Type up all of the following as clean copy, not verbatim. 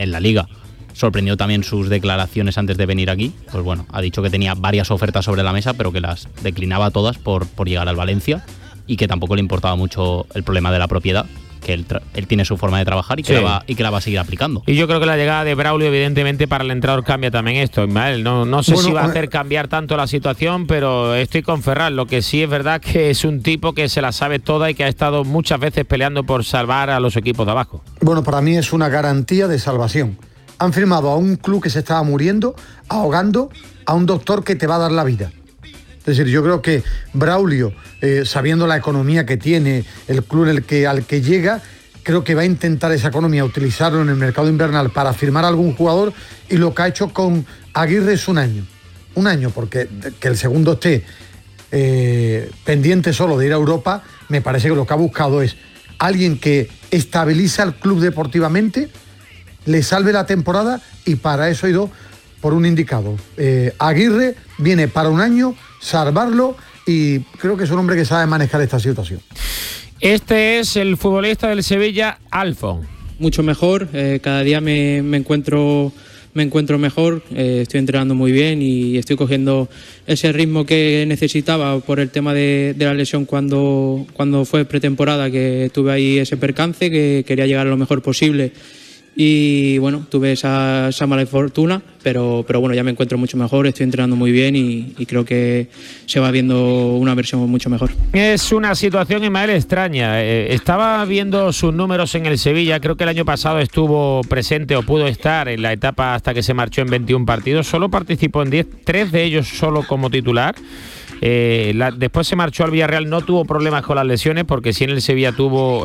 la Liga. Sorprendió también sus declaraciones antes de venir aquí. Pues bueno, ha dicho que tenía varias ofertas sobre la mesa, pero que las declinaba todas por llegar al Valencia, y que tampoco le importaba mucho el problema de la propiedad, que él tiene su forma de trabajar y que la va a seguir aplicando. Y yo creo que la llegada de Braulio, evidentemente, para el entrenador cambia también esto, Ismael. No sé si va a hacer cambiar tanto la situación, pero estoy con Ferran. Lo que sí es verdad que es un tipo que se la sabe toda y que ha estado muchas veces peleando por salvar a los equipos de abajo. Bueno, para mí es una garantía de salvación. Han firmado a un club que se estaba muriendo, ahogando, a un doctor que te va a dar la vida. Es decir, yo creo que Braulio, sabiendo la economía que tiene, el club al que llega, creo que va a intentar esa economía utilizarlo en el mercado invernal para firmar a algún jugador, y lo que ha hecho con Aguirre es un año. Un año, porque que el segundo esté pendiente solo de ir a Europa, me parece que lo que ha buscado es alguien que estabiliza al club deportivamente, le salve la temporada, y para eso ha ido por un indicado. Aguirre viene para un año, salvarlo, y creo que es un hombre que sabe manejar esta situación. Este es el futbolista del Sevilla, Alfon. Mucho mejor, cada día me encuentro mejor, estoy entrenando muy bien y estoy cogiendo ese ritmo que necesitaba por el tema de la lesión cuando fue pretemporada, que tuve ahí ese percance, que quería llegar a lo mejor posible. Y bueno, tuve esa mala fortuna, pero bueno, ya me encuentro mucho mejor, estoy entrenando muy bien y creo que se va viendo una versión mucho mejor. Es una situación, Ismael, extraña. Estaba viendo sus números en el Sevilla, creo que el año pasado estuvo presente o pudo estar en la etapa hasta que se marchó en 21 partidos, solo participó en 10, 3 de ellos solo como titular. Después se marchó al Villarreal, no tuvo problemas con las lesiones, porque sí en el Sevilla tuvo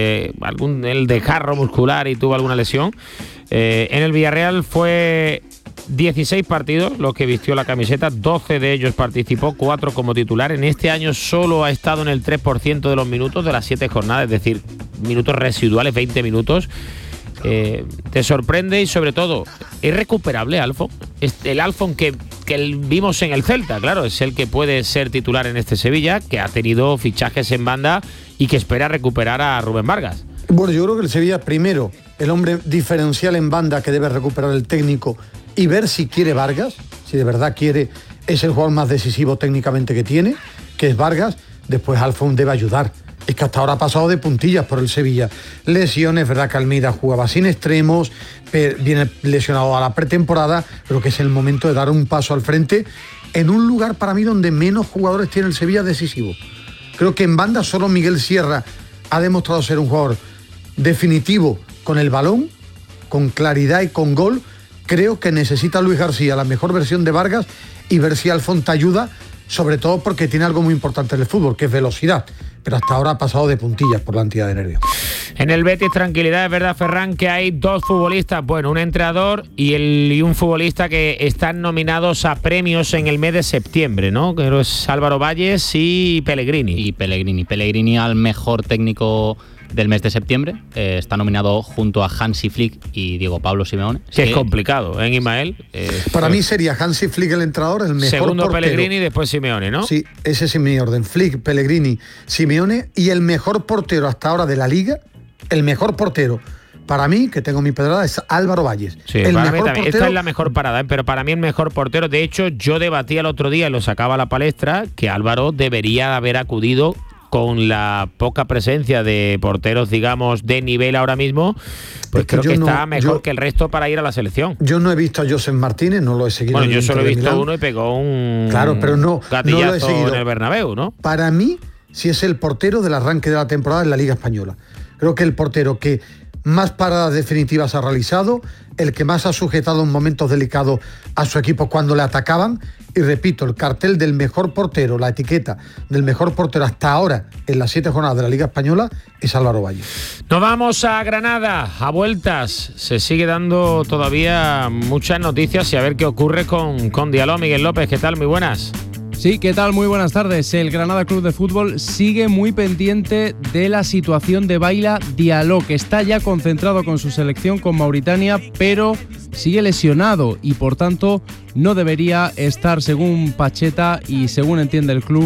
el desgarro muscular y tuvo alguna lesión. En el Villarreal fue 16 partidos los que vistió la camiseta, 12 de ellos participó, 4 como titular. En este año solo ha estado en el 3% de los minutos de las 7 jornadas, es decir, minutos residuales, 20 minutos. ¿Te sorprende? Y sobre todo, ¿es recuperable Alfon? El Alfon que vimos en el Celta, claro, es el que puede ser titular en este Sevilla, que ha tenido fichajes en banda y que espera recuperar a Rubén Vargas. Bueno, yo creo que el Sevilla, primero, el hombre diferencial en banda que debe recuperar el técnico y ver si quiere Vargas, si de verdad quiere, es el jugador más decisivo técnicamente que tiene, que es Vargas. Después Alfon debe ayudar. Es que hasta ahora ha pasado de puntillas por el Sevilla. Lesiones, verdad que Almeida jugaba sin extremos, viene lesionado a la pretemporada, pero que es el momento de dar un paso al frente en un lugar para mí donde menos jugadores tiene el Sevilla decisivo. Creo que en banda solo Miguel Sierra ha demostrado ser un jugador definitivo con el balón, con claridad y con gol. Creo que necesita Luis García la mejor versión de Vargas, y ver si Alfon te ayuda, sobre todo porque tiene algo muy importante en el fútbol, que es velocidad, pero hasta ahora ha pasado de puntillas por la entidad de nervios. En el Betis, tranquilidad, es verdad, Ferran, que hay 2 futbolistas, bueno, un entrenador y un futbolista que están nominados a premios en el mes de septiembre, ¿no? Que es Álvaro Valles y Pellegrini. Pellegrini al mejor técnico del mes de septiembre, está nominado junto a Hansi Flick y Diego Pablo Simeone. Que es complicado, ¿eh, Ismael? Para mí sería Hansi Flick el entrenador, el mejor segundo portero. Pellegrini y después Simeone, ¿no? Sí, ese es mi orden. Flick, Pellegrini, Simeone, y el mejor portero hasta ahora de la Liga, el mejor portero, para mí, que tengo mi pedrada, es Álvaro Valles. Sí, el para mejor mí portero. Esta es la mejor parada, pero para mí el mejor portero. De hecho, yo debatía el otro día y lo sacaba a la palestra, que Álvaro debería haber acudido, con la poca presencia de porteros, digamos, de nivel ahora mismo, pues creo que está mejor que el resto para ir a la selección. Yo no he visto a Josep Martínez, no lo he seguido. Bueno, yo solo he visto uno y pegó un gatillazo lo he seguido en el Bernabéu, ¿no? Para mí, sí es el portero del arranque de la temporada en la Liga Española. Creo que el portero que más paradas definitivas ha realizado, el que más ha sujetado en momentos delicados a su equipo cuando le atacaban. Y repito, el cartel del mejor portero, la etiqueta del mejor portero hasta ahora en las 7 jornadas de la Liga Española es Álvaro Valles. Nos vamos a Granada, a vueltas. Se sigue dando todavía muchas noticias y a ver qué ocurre con Diallo. Miguel López, ¿qué tal? Muy buenas. Sí, ¿qué tal? Muy buenas tardes. El Granada Club de Fútbol sigue muy pendiente de la situación de Baila Diallo, que está ya concentrado con su selección con Mauritania, pero sigue lesionado y por tanto no debería estar, según Pacheta y según entiende el club,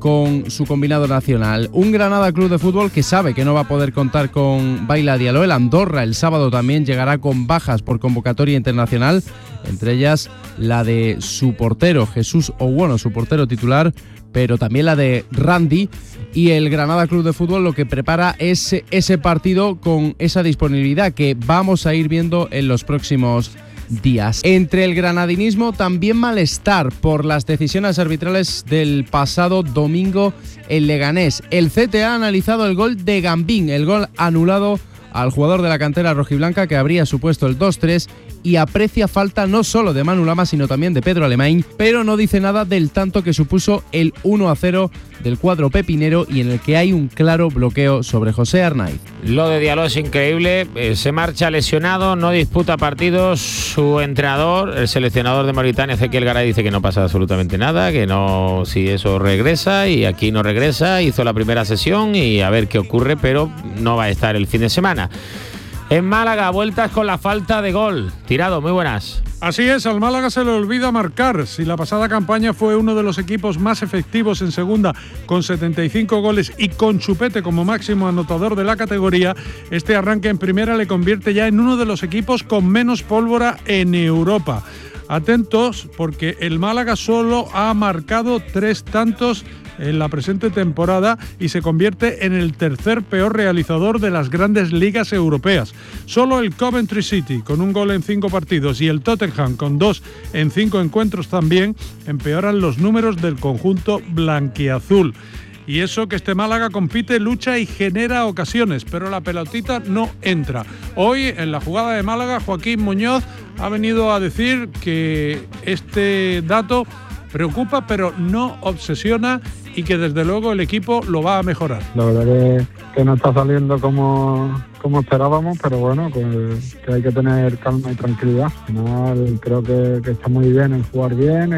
con su combinado nacional. Un Granada Club de Fútbol que sabe que no va a poder contar con Baila Diallo. El Andorra el sábado también llegará con bajas por convocatoria internacional, entre ellas la de su portero Jesús Owono, su portero titular, pero también la de Randy. Y el Granada Club de Fútbol lo que prepara es ese partido con esa disponibilidad que vamos a ir viendo en los próximos días. Entre el granadinismo también malestar por las decisiones arbitrales del pasado domingo en Leganés. El CTA ha analizado el gol de Gambín, el gol anulado al jugador de la cantera rojiblanca que habría supuesto el 2-3, y aprecia falta no solo de Manu Lama sino también de Pedro Alemany, pero no dice nada del tanto que supuso el 1-0 del cuadro pepinero y en el que hay un claro bloqueo sobre José Arnaiz. Lo de Diallo es increíble, se marcha lesionado, no disputa partidos, su entrenador, el seleccionador de Mauritania, Ezequiel Garay, dice que no pasa absolutamente nada, que no, si eso regresa, y aquí no regresa, hizo la primera sesión y a ver qué ocurre, pero no va a estar el fin de semana. En Málaga, vueltas con la falta de gol. Tirado, muy buenas. Así es, al Málaga se le olvida marcar. Si la pasada campaña fue uno de los equipos más efectivos en segunda, con 75 goles y con Chupete como máximo anotador de la categoría, este arranque en primera le convierte ya en uno de los equipos con menos pólvora en Europa. Atentos, porque el Málaga solo ha marcado 3 tantos en la presente temporada y se convierte en el tercer peor realizador de las grandes ligas europeas. Solo el Coventry City, con 1 gol en 5 partidos, y el Tottenham, con 2 en 5 encuentros también, empeoran los números del conjunto blanquiazul. Y eso que este Málaga compite, lucha y genera ocasiones, pero la pelotita no entra. Hoy, en la jugada de Málaga, Joaquín Muñoz ha venido a decir que este dato preocupa, pero no obsesiona, y que desde luego el equipo lo va a mejorar. La verdad que no está saliendo como esperábamos, pero bueno, que hay que tener calma y tranquilidad. Al final creo que está muy bien el jugar bien,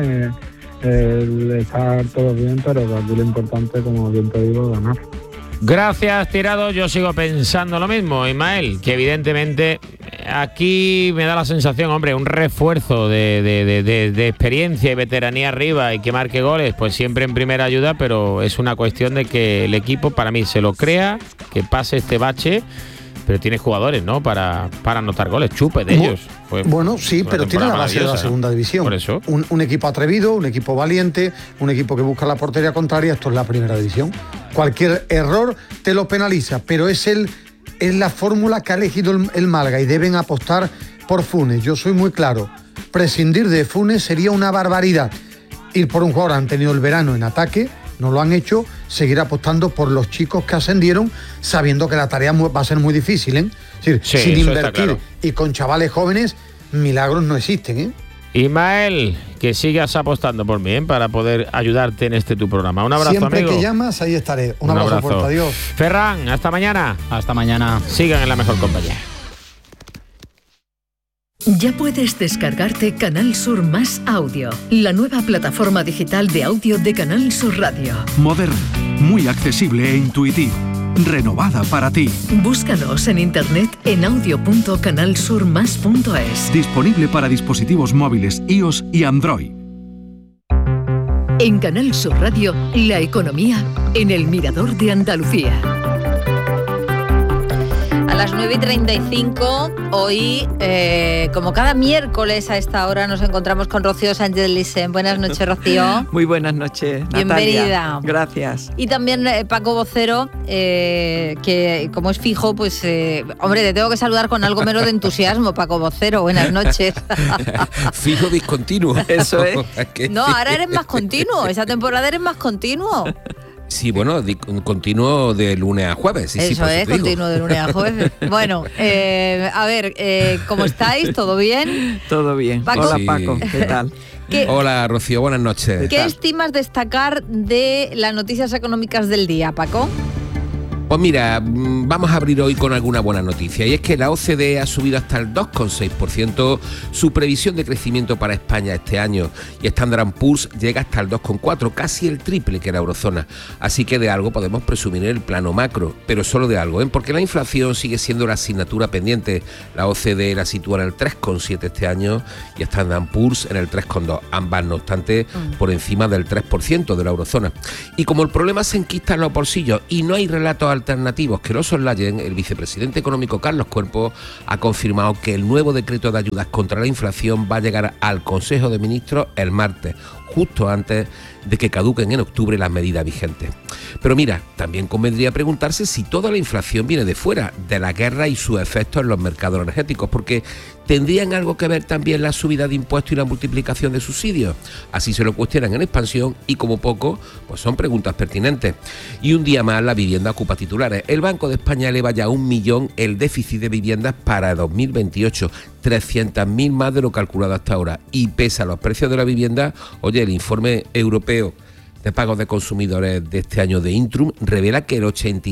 el estar todo bien, pero aquí lo importante, como bien te digo, es ganar. Gracias, Tirado. Yo sigo pensando lo mismo, Ismael, que evidentemente aquí me da la sensación, hombre, un refuerzo de experiencia y veteranía arriba y que marque goles, pues siempre en primera ayuda, pero es una cuestión de que el equipo, para mí, se lo crea, que pase este bache, pero tiene jugadores, ¿no?, para anotar goles. Chupe de ellos. Bueno, sí, pero tiene la base de la segunda división. Por eso. Un equipo atrevido, un equipo valiente, un equipo que busca la portería contraria. Esto es la primera división. Cualquier error te lo penaliza, pero es la fórmula que ha elegido el Málaga y deben apostar por Funes. Yo soy muy claro. Prescindir de Funes sería una barbaridad. Ir por un jugador, han tenido el verano en ataque, no lo han hecho, seguir apostando por los chicos que ascendieron, sabiendo que la tarea va a ser muy difícil, ¿eh? Es decir, sí, sin invertir claro. Y con chavales jóvenes, milagros no existen, ¿eh? Ismael, que sigas apostando por mí, para poder ayudarte en tu programa. Un abrazo, siempre, amigo. Que llamas, ahí estaré. Un abrazo fuerte, adiós. Ferran, hasta mañana. Hasta mañana. Sigan en la mejor compañía. Ya puedes descargarte Canal Sur Más Audio, la nueva plataforma digital de audio de Canal Sur Radio. Moderna, muy accesible e intuitiva, renovada para ti. Búscanos en internet en audio.canalsurmas.es. Disponible para dispositivos móviles iOS y Android. En Canal Sur Radio, la economía en el Mirador de Andalucía. A las 9:35, hoy, como cada miércoles a esta hora, nos encontramos con Rocío Sánchez Lisen. Buenas noches, Rocío. Muy buenas noches, bienvenida. Natalia. Gracias. Y también Paco Vocero, que como es fijo, pues, hombre, te tengo que saludar con algo menos de entusiasmo, Paco Vocero. Buenas noches. Fijo discontinuo. Eso es. No, ahora eres más continuo, esa temporada eres más continuo. Sí, bueno, continuo de lunes a jueves. Sí, eso es, continuo de lunes a jueves. Bueno, a ver, ¿cómo estáis? ¿Todo bien? Todo bien. Paco. Hola, Paco, ¿qué tal? Hola, Rocío, buenas noches. ¿Qué estimas destacar de las noticias económicas del día, Paco? Pues mira, vamos a abrir hoy con alguna buena noticia, y es que la OCDE ha subido hasta el 2,6% su previsión de crecimiento para España este año, y Standard & Poor's llega hasta el 2,4%, casi el triple que la eurozona. Así que de algo podemos presumir en el plano macro, pero solo de algo, porque la inflación sigue siendo la asignatura pendiente. La OCDE la sitúa en el 3,7% este año y Standard & Poor's en el 3,2%, ambas no obstante por encima del 3% de la eurozona. Y como el problema se enquista en los bolsillos y no hay relatos alternativos que lo soslayen, el vicepresidente económico Carlos Cuerpo ha confirmado que el nuevo decreto de ayudas contra la inflación va a llegar al Consejo de Ministros el martes, justo antes de que caduquen en octubre las medidas vigentes. Pero mira, también convendría preguntarse si toda la inflación viene de fuera, de la guerra y sus efectos en los mercados energéticos, porque ¿tendrían algo que ver también la subida de impuestos y la multiplicación de subsidios? Así se lo cuestionan en Expansión y como poco, pues son preguntas pertinentes. Y un día más la vivienda ocupa titulares. El Banco de España eleva ya a 1 millón el déficit de viviendas para 2028, 300.000 más de lo calculado hasta ahora. Y pese a los precios de la vivienda, oye, el informe europeo de pagos de consumidores de este año de Intrum revela que el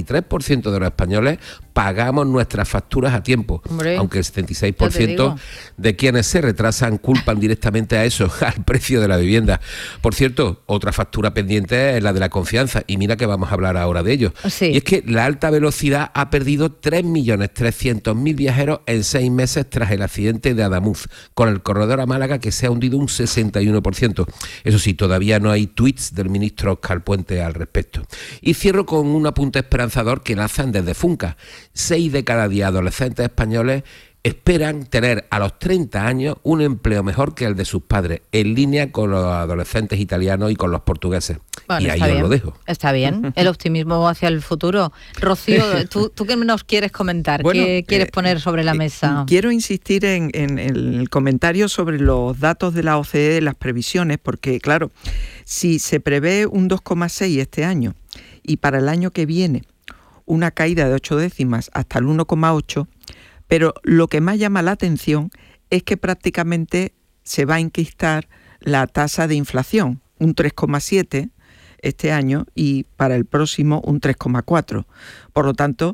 83% de los españoles pagamos nuestras facturas a tiempo. Hombre, aunque el 76% de quienes se retrasan culpan directamente a eso, al precio de la vivienda. Por cierto, otra factura pendiente es la de la confianza, y mira que vamos a hablar ahora de ello. Sí. Y es que la alta velocidad ha perdido 3.300.000 viajeros en 6 meses tras el accidente de Adamuz, con el corredor a Málaga que se ha hundido un 61%. Eso sí, todavía no hay tweets del ministro Óscar Puente al respecto. Y cierro con un apunte esperanzador que lanzan desde Funca. 6 de cada 10 adolescentes españoles esperan tener a los 30 años un empleo mejor que el de sus padres, en línea con los adolescentes italianos y con los portugueses. Bueno, y ahí os lo dejo. Está bien, el optimismo hacia el futuro. Rocío, ¿tú qué nos quieres comentar? Bueno, ¿Qué quieres poner sobre la mesa? Quiero insistir en el comentario sobre los datos de la OCDE, de las previsiones, porque claro, si se prevé un 2,6 este año y para el año que viene una caída de 8 décimas hasta el 1,8, pero lo que más llama la atención es que prácticamente se va a enquistar la tasa de inflación, un 3,7 este año y para el próximo un 3,4. Por lo tanto,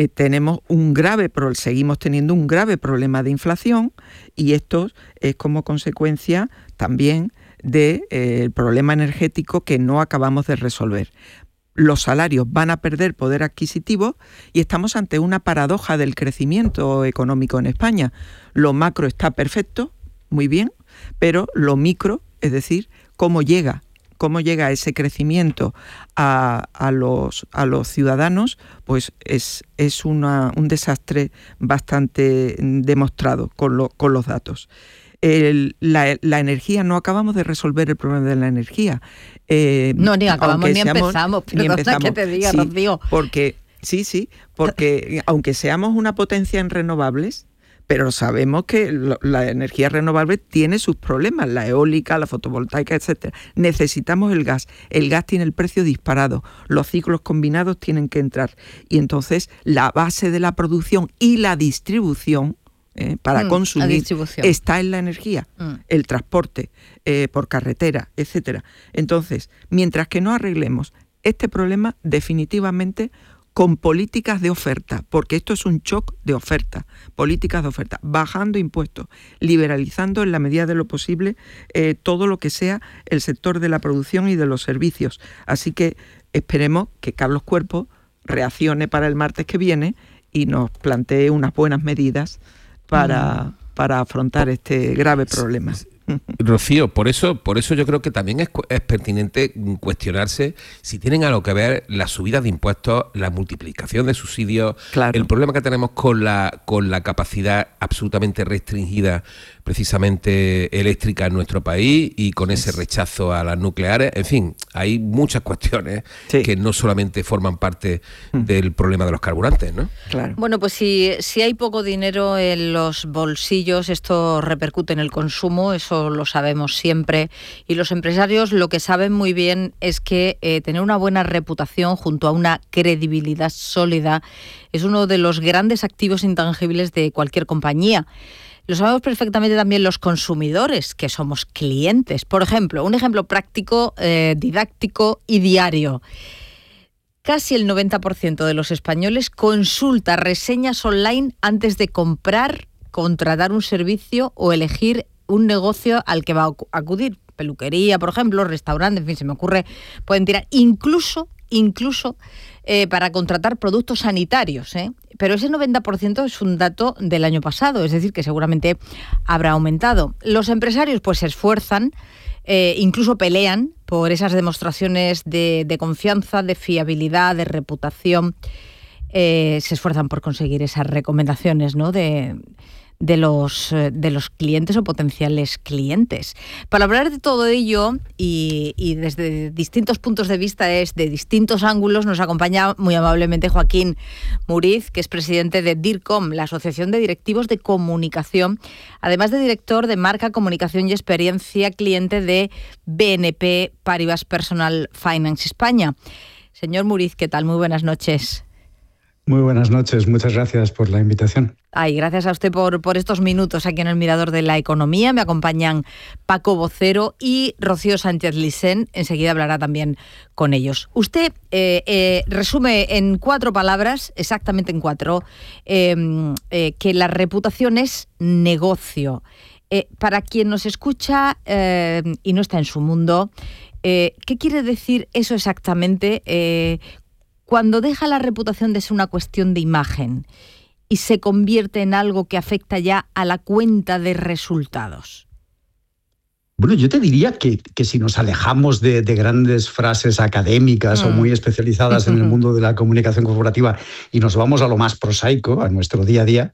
seguimos teniendo un grave problema de inflación, y esto es como consecuencia también del problema energético que no acabamos de resolver. Los salarios van a perder poder adquisitivo y estamos ante una paradoja del crecimiento económico en España. Lo macro está perfecto, muy bien, pero lo micro, es decir, cómo llega ese crecimiento a los ciudadanos, pues es un desastre bastante demostrado con los datos. La energía, no acabamos de resolver el problema de la energía. No, ni acabamos ni empezamos, perdona que te diga, sí, Rocío. Porque aunque seamos una potencia en renovables, pero sabemos que la energía renovable tiene sus problemas, la eólica, la fotovoltaica, etcétera. Necesitamos el gas. El gas tiene el precio disparado. Los ciclos combinados tienen que entrar. Y entonces la base de la producción y la distribución para consumir está en la energía, el transporte por carretera, etcétera. Entonces, mientras que no arreglemos este problema, definitivamente con políticas de oferta, porque esto es un shock de oferta, políticas de oferta, bajando impuestos, liberalizando en la medida de lo posible todo lo que sea el sector de la producción y de los servicios. Así que esperemos que Carlos Cuerpo reaccione para el martes que viene y nos plantee unas buenas medidas para afrontar este grave problema. Rocío, por eso yo creo que también es pertinente cuestionarse si tienen algo que ver las subidas de impuestos, la multiplicación de subsidios, claro, el problema que tenemos con la capacidad absolutamente restringida precisamente eléctrica en nuestro país y con ese rechazo a las nucleares. En fin, hay muchas cuestiones que no solamente forman parte del problema de los carburantes, ¿no? Claro. Bueno, pues si hay poco dinero en los bolsillos, esto repercute en el consumo, eso lo sabemos siempre. Y los empresarios lo que saben muy bien es que tener una buena reputación junto a una credibilidad sólida es uno de los grandes activos intangibles de cualquier compañía. Lo sabemos perfectamente también los consumidores, que somos clientes. Por ejemplo, un ejemplo práctico, didáctico y diario. Casi el 90% de los españoles consulta reseñas online antes de comprar, contratar un servicio o elegir un negocio al que va a acudir. Peluquería, por ejemplo, restaurante, en fin, se me ocurre, pueden tirar incluso para contratar productos sanitarios, ¿eh? Pero ese 90% es un dato del año pasado, es decir, que seguramente habrá aumentado. Los empresarios pues se esfuerzan, incluso pelean por esas demostraciones de confianza, de fiabilidad, de reputación. Se esfuerzan por conseguir esas recomendaciones, ¿no?, de los clientes o potenciales clientes. Para hablar de todo ello y desde distintos puntos de vista, de distintos ángulos, nos acompaña muy amablemente Joaquín Muriz, que es presidente de DIRCOM, la Asociación de Directivos de Comunicación, además de director de Marca, Comunicación y Experiencia Cliente de BNP Paribas Personal Finance España. Señor Muriz, ¿qué tal? Muy buenas noches. Muy buenas noches, muchas gracias por la invitación. Ay, gracias a usted por estos minutos aquí en el Mirador de la Economía. Me acompañan Paco Vocero y Rocío Sánchez Licén. Enseguida hablará también con ellos. Usted resume en 4 palabras, exactamente en 4, que la reputación es negocio. Para quien nos escucha y no está en su mundo, ¿qué quiere decir eso exactamente? Cuando deja la reputación de ser una cuestión de imagen y se convierte en algo que afecta ya a la cuenta de resultados. Bueno, yo te diría que si nos alejamos de grandes frases académicas o muy especializadas en el mundo de la comunicación corporativa y nos vamos a lo más prosaico, a nuestro día a día,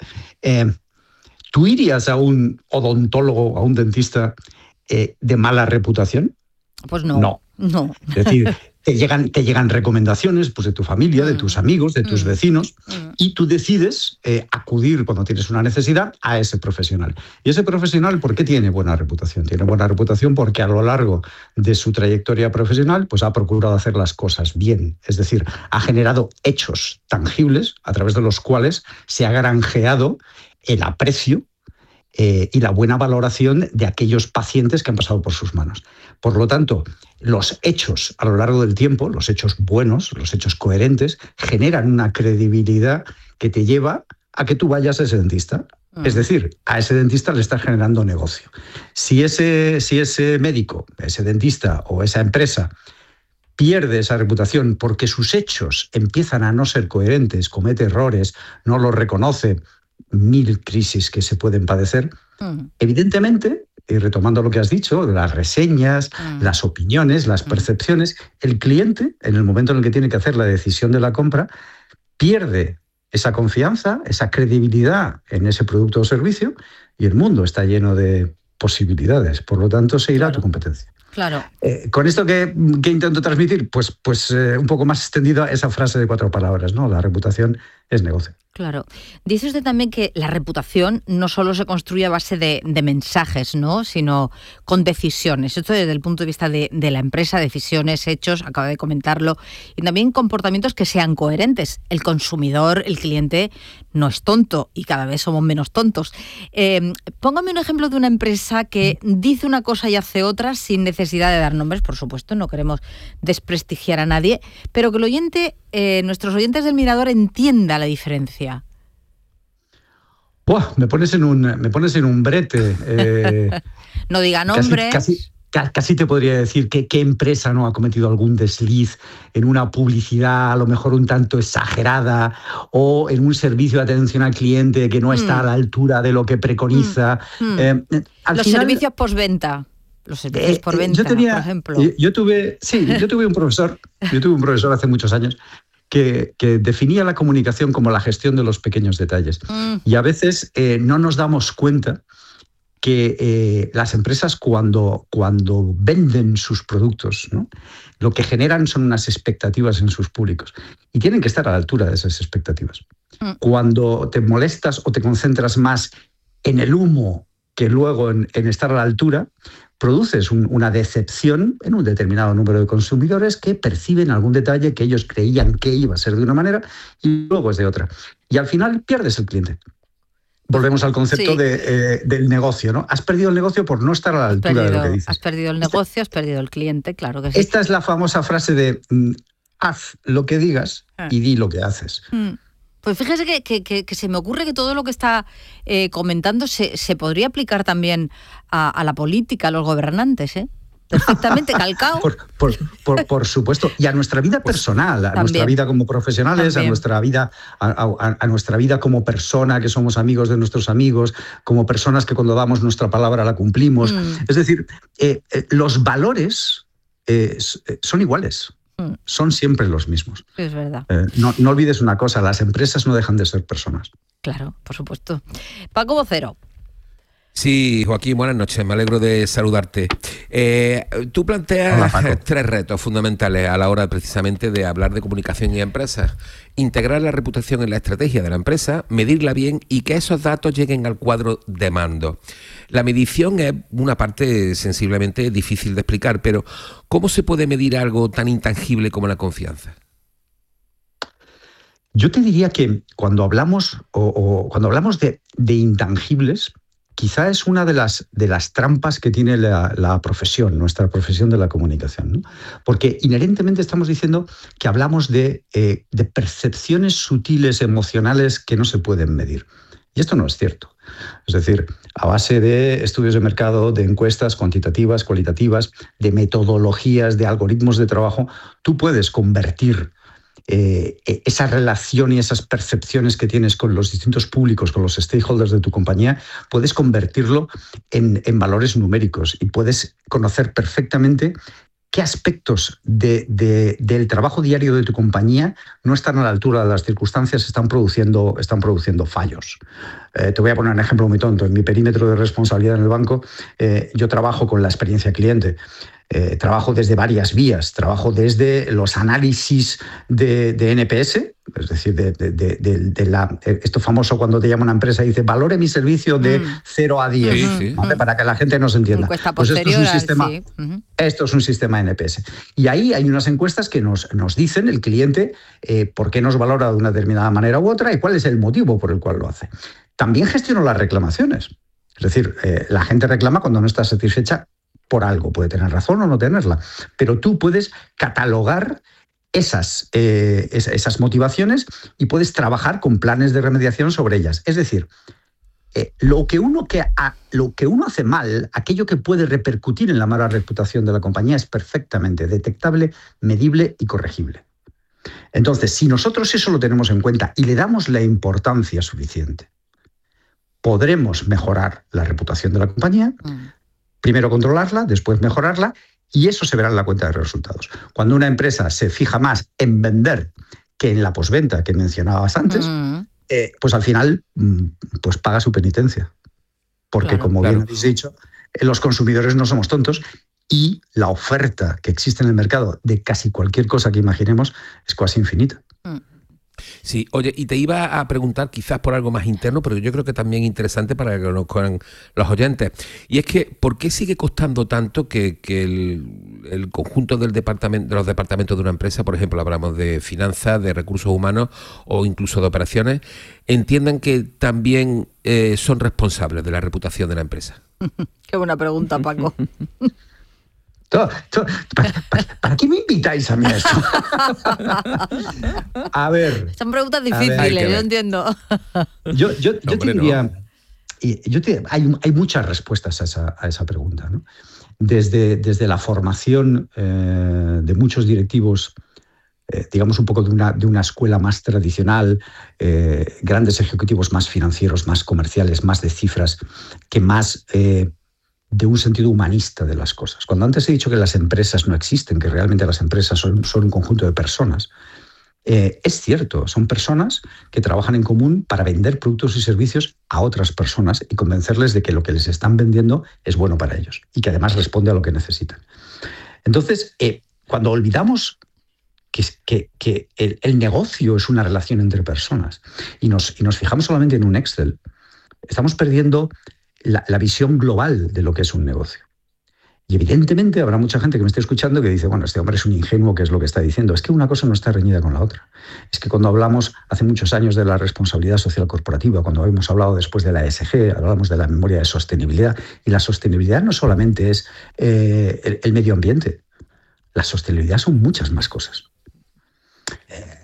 ¿tú irías a un odontólogo, a un dentista de mala reputación? Pues no. No. Es decir, te llegan recomendaciones pues, de tu familia, de tus amigos, de tus vecinos, y tú decides acudir cuando tienes una necesidad a ese profesional. Y ese profesional, ¿por qué tiene buena reputación? Tiene buena reputación porque a lo largo de su trayectoria profesional pues, ha procurado hacer las cosas bien. Es decir, ha generado hechos tangibles a través de los cuales se ha granjeado el aprecio y la buena valoración de aquellos pacientes que han pasado por sus manos. Por lo tanto, los hechos a lo largo del tiempo, los hechos buenos, los hechos coherentes, generan una credibilidad que te lleva a que tú vayas a ese dentista. Es decir, a ese dentista le estás generando negocio. Si ese médico, ese dentista o esa empresa pierde esa reputación porque sus hechos empiezan a no ser coherentes, comete errores, no los reconoce, 1000 crisis que se pueden padecer, evidentemente, y retomando lo que has dicho, las reseñas, las opiniones, las percepciones, el cliente, en el momento en el que tiene que hacer la decisión de la compra, pierde esa confianza, esa credibilidad en ese producto o servicio, y el mundo está lleno de posibilidades. Por lo tanto, se irá a tu competencia. Claro. Con esto que intento transmitir, pues un poco más extendido esa frase de 4 palabras, ¿no? La reputación es negocio. Claro. Dice usted también que la reputación no solo se construye a base de mensajes, ¿no?, sino con decisiones. Esto desde el punto de vista de la empresa, decisiones, hechos, acaba de comentarlo, y también comportamientos que sean coherentes. El consumidor, el cliente, no es tonto y cada vez somos menos tontos. Póngame un ejemplo de una empresa que dice una cosa y hace otra sin necesidad de dar nombres, por supuesto, no queremos desprestigiar a nadie, pero que el oyente, nuestros oyentes del Mirador entienda la diferencia. Buah, me pones en un brete. No diga nombres. Casi te podría decir que qué empresa no ha cometido algún desliz en una publicidad a lo mejor un tanto exagerada o en un servicio de atención al cliente que no está a la altura de lo que preconiza. Los servicios postventa. Los servicios por venta, por ejemplo. Yo tuve un profesor hace muchos años que definía la comunicación como la gestión de los pequeños detalles. Y a veces no nos damos cuenta que las empresas cuando venden sus productos, ¿no?, lo que generan son unas expectativas en sus públicos y tienen que estar a la altura de esas expectativas. Cuando te molestas o te concentras más en el humo que luego en estar a la altura, produces una decepción en un determinado número de consumidores que perciben algún detalle que ellos creían que iba a ser de una manera y luego es de otra. Y al final pierdes el cliente. Volvemos al concepto del negocio, ¿no? Has perdido el negocio por no estar a la altura de lo que dices. Has perdido el negocio, has perdido el cliente, claro que sí. Esta es la famosa frase de haz lo que digas y di lo que haces. Pues fíjese que se me ocurre que todo lo que está comentando se podría aplicar también a la política, a los gobernantes, perfectamente calcado. Por supuesto. Y a nuestra vida personal, a nuestra vida como profesionales, a nuestra vida como persona, que somos amigos de nuestros amigos, como personas que cuando damos nuestra palabra la cumplimos. Es decir, los valores son iguales. Son siempre los mismos. Es verdad. No olvides una cosa, las empresas no dejan de ser personas. Claro, por supuesto. Paco Vocero. Sí, Joaquín, buenas noches, me alegro de saludarte. Tú planteas tres retos fundamentales a la hora precisamente de hablar de comunicación y empresas. Integrar la reputación en la estrategia de la empresa, medirla bien y que esos datos lleguen al cuadro de mando. La medición es una parte sensiblemente difícil de explicar, pero ¿cómo se puede medir algo tan intangible como la confianza? Yo te diría que cuando hablamos de intangibles, quizá es una de las trampas que tiene la profesión, nuestra profesión de la comunicación, ¿no? Porque inherentemente estamos diciendo que hablamos de percepciones sutiles, emocionales que no se pueden medir. Y esto no es cierto. Es decir, a base de estudios de mercado, de encuestas cuantitativas, cualitativas, de metodologías, de algoritmos de trabajo, tú puedes convertir esa relación y esas percepciones que tienes con los distintos públicos, con los stakeholders de tu compañía, puedes convertirlo en valores numéricos y puedes conocer perfectamente qué aspectos del trabajo diario de tu compañía no están a la altura de las circunstancias, están produciendo fallos. Te voy a poner un ejemplo muy tonto. En mi perímetro de responsabilidad en el banco, yo trabajo con la experiencia cliente. Trabajo desde varias vías, trabajo desde los análisis de NPS, es decir, esto famoso cuando te llama una empresa y dice valore mi servicio de 0 a 10, ¿vale? Para que la gente nos entienda. Pues esto es un sistema NPS. Y ahí hay unas encuestas que nos dicen el cliente por qué nos valora de una determinada manera u otra y cuál es el motivo por el cual lo hace. También gestiono las reclamaciones. Es decir, la gente reclama cuando no está satisfecha por algo, puede tener razón o no tenerla, pero tú puedes catalogar esas motivaciones y puedes trabajar con planes de remediación sobre ellas. Es decir, lo que uno hace mal, aquello que puede repercutir en la mala reputación de la compañía, es perfectamente detectable, medible y corregible. Entonces, si nosotros eso lo tenemos en cuenta y le damos la importancia suficiente, podremos mejorar la reputación de la compañía. Primero controlarla, después mejorarla, y eso se verá en la cuenta de resultados. Cuando una empresa se fija más en vender que en la posventa que mencionabas antes, pues al final pues paga su penitencia. Porque como bien habéis dicho, los consumidores no somos tontos y la oferta que existe en el mercado de casi cualquier cosa que imaginemos es casi infinita. Sí, oye, y te iba a preguntar quizás por algo más interno, pero yo creo que también interesante para que lo conozcan los oyentes. Y es que, ¿por qué sigue costando tanto que el conjunto de los departamentos de una empresa, por ejemplo, hablamos de finanzas, de recursos humanos o incluso de operaciones, entiendan que también son responsables de la reputación de la empresa? Qué buena pregunta, Paco. ¿Para qué me invitáis a mí a esto? A ver. Son preguntas difíciles, yo entiendo. Yo te diría, hay muchas respuestas a esa pregunta, ¿no? Desde la formación de muchos directivos, digamos un poco de una escuela más tradicional, grandes ejecutivos más financieros, más comerciales, más de cifras, que más de un sentido humanista de las cosas. Cuando antes he dicho que las empresas no existen, que realmente las empresas son un conjunto de personas, es cierto, son personas que trabajan en común para vender productos y servicios a otras personas y convencerles de que lo que les están vendiendo es bueno para ellos y que además responde a lo que necesitan. Entonces, cuando olvidamos que el negocio es una relación entre personas y nos fijamos solamente en un Excel, estamos perdiendo la visión global de lo que es un negocio. Y evidentemente habrá mucha gente que me esté escuchando que dice, bueno, este hombre es un ingenuo, ¿qué es lo que está diciendo? Es que una cosa no está reñida con la otra. Es que cuando hablamos hace muchos años de la responsabilidad social corporativa, cuando hemos hablado después de la ESG, hablamos de la memoria de sostenibilidad, y la sostenibilidad no solamente es el medio ambiente. La sostenibilidad son muchas más cosas.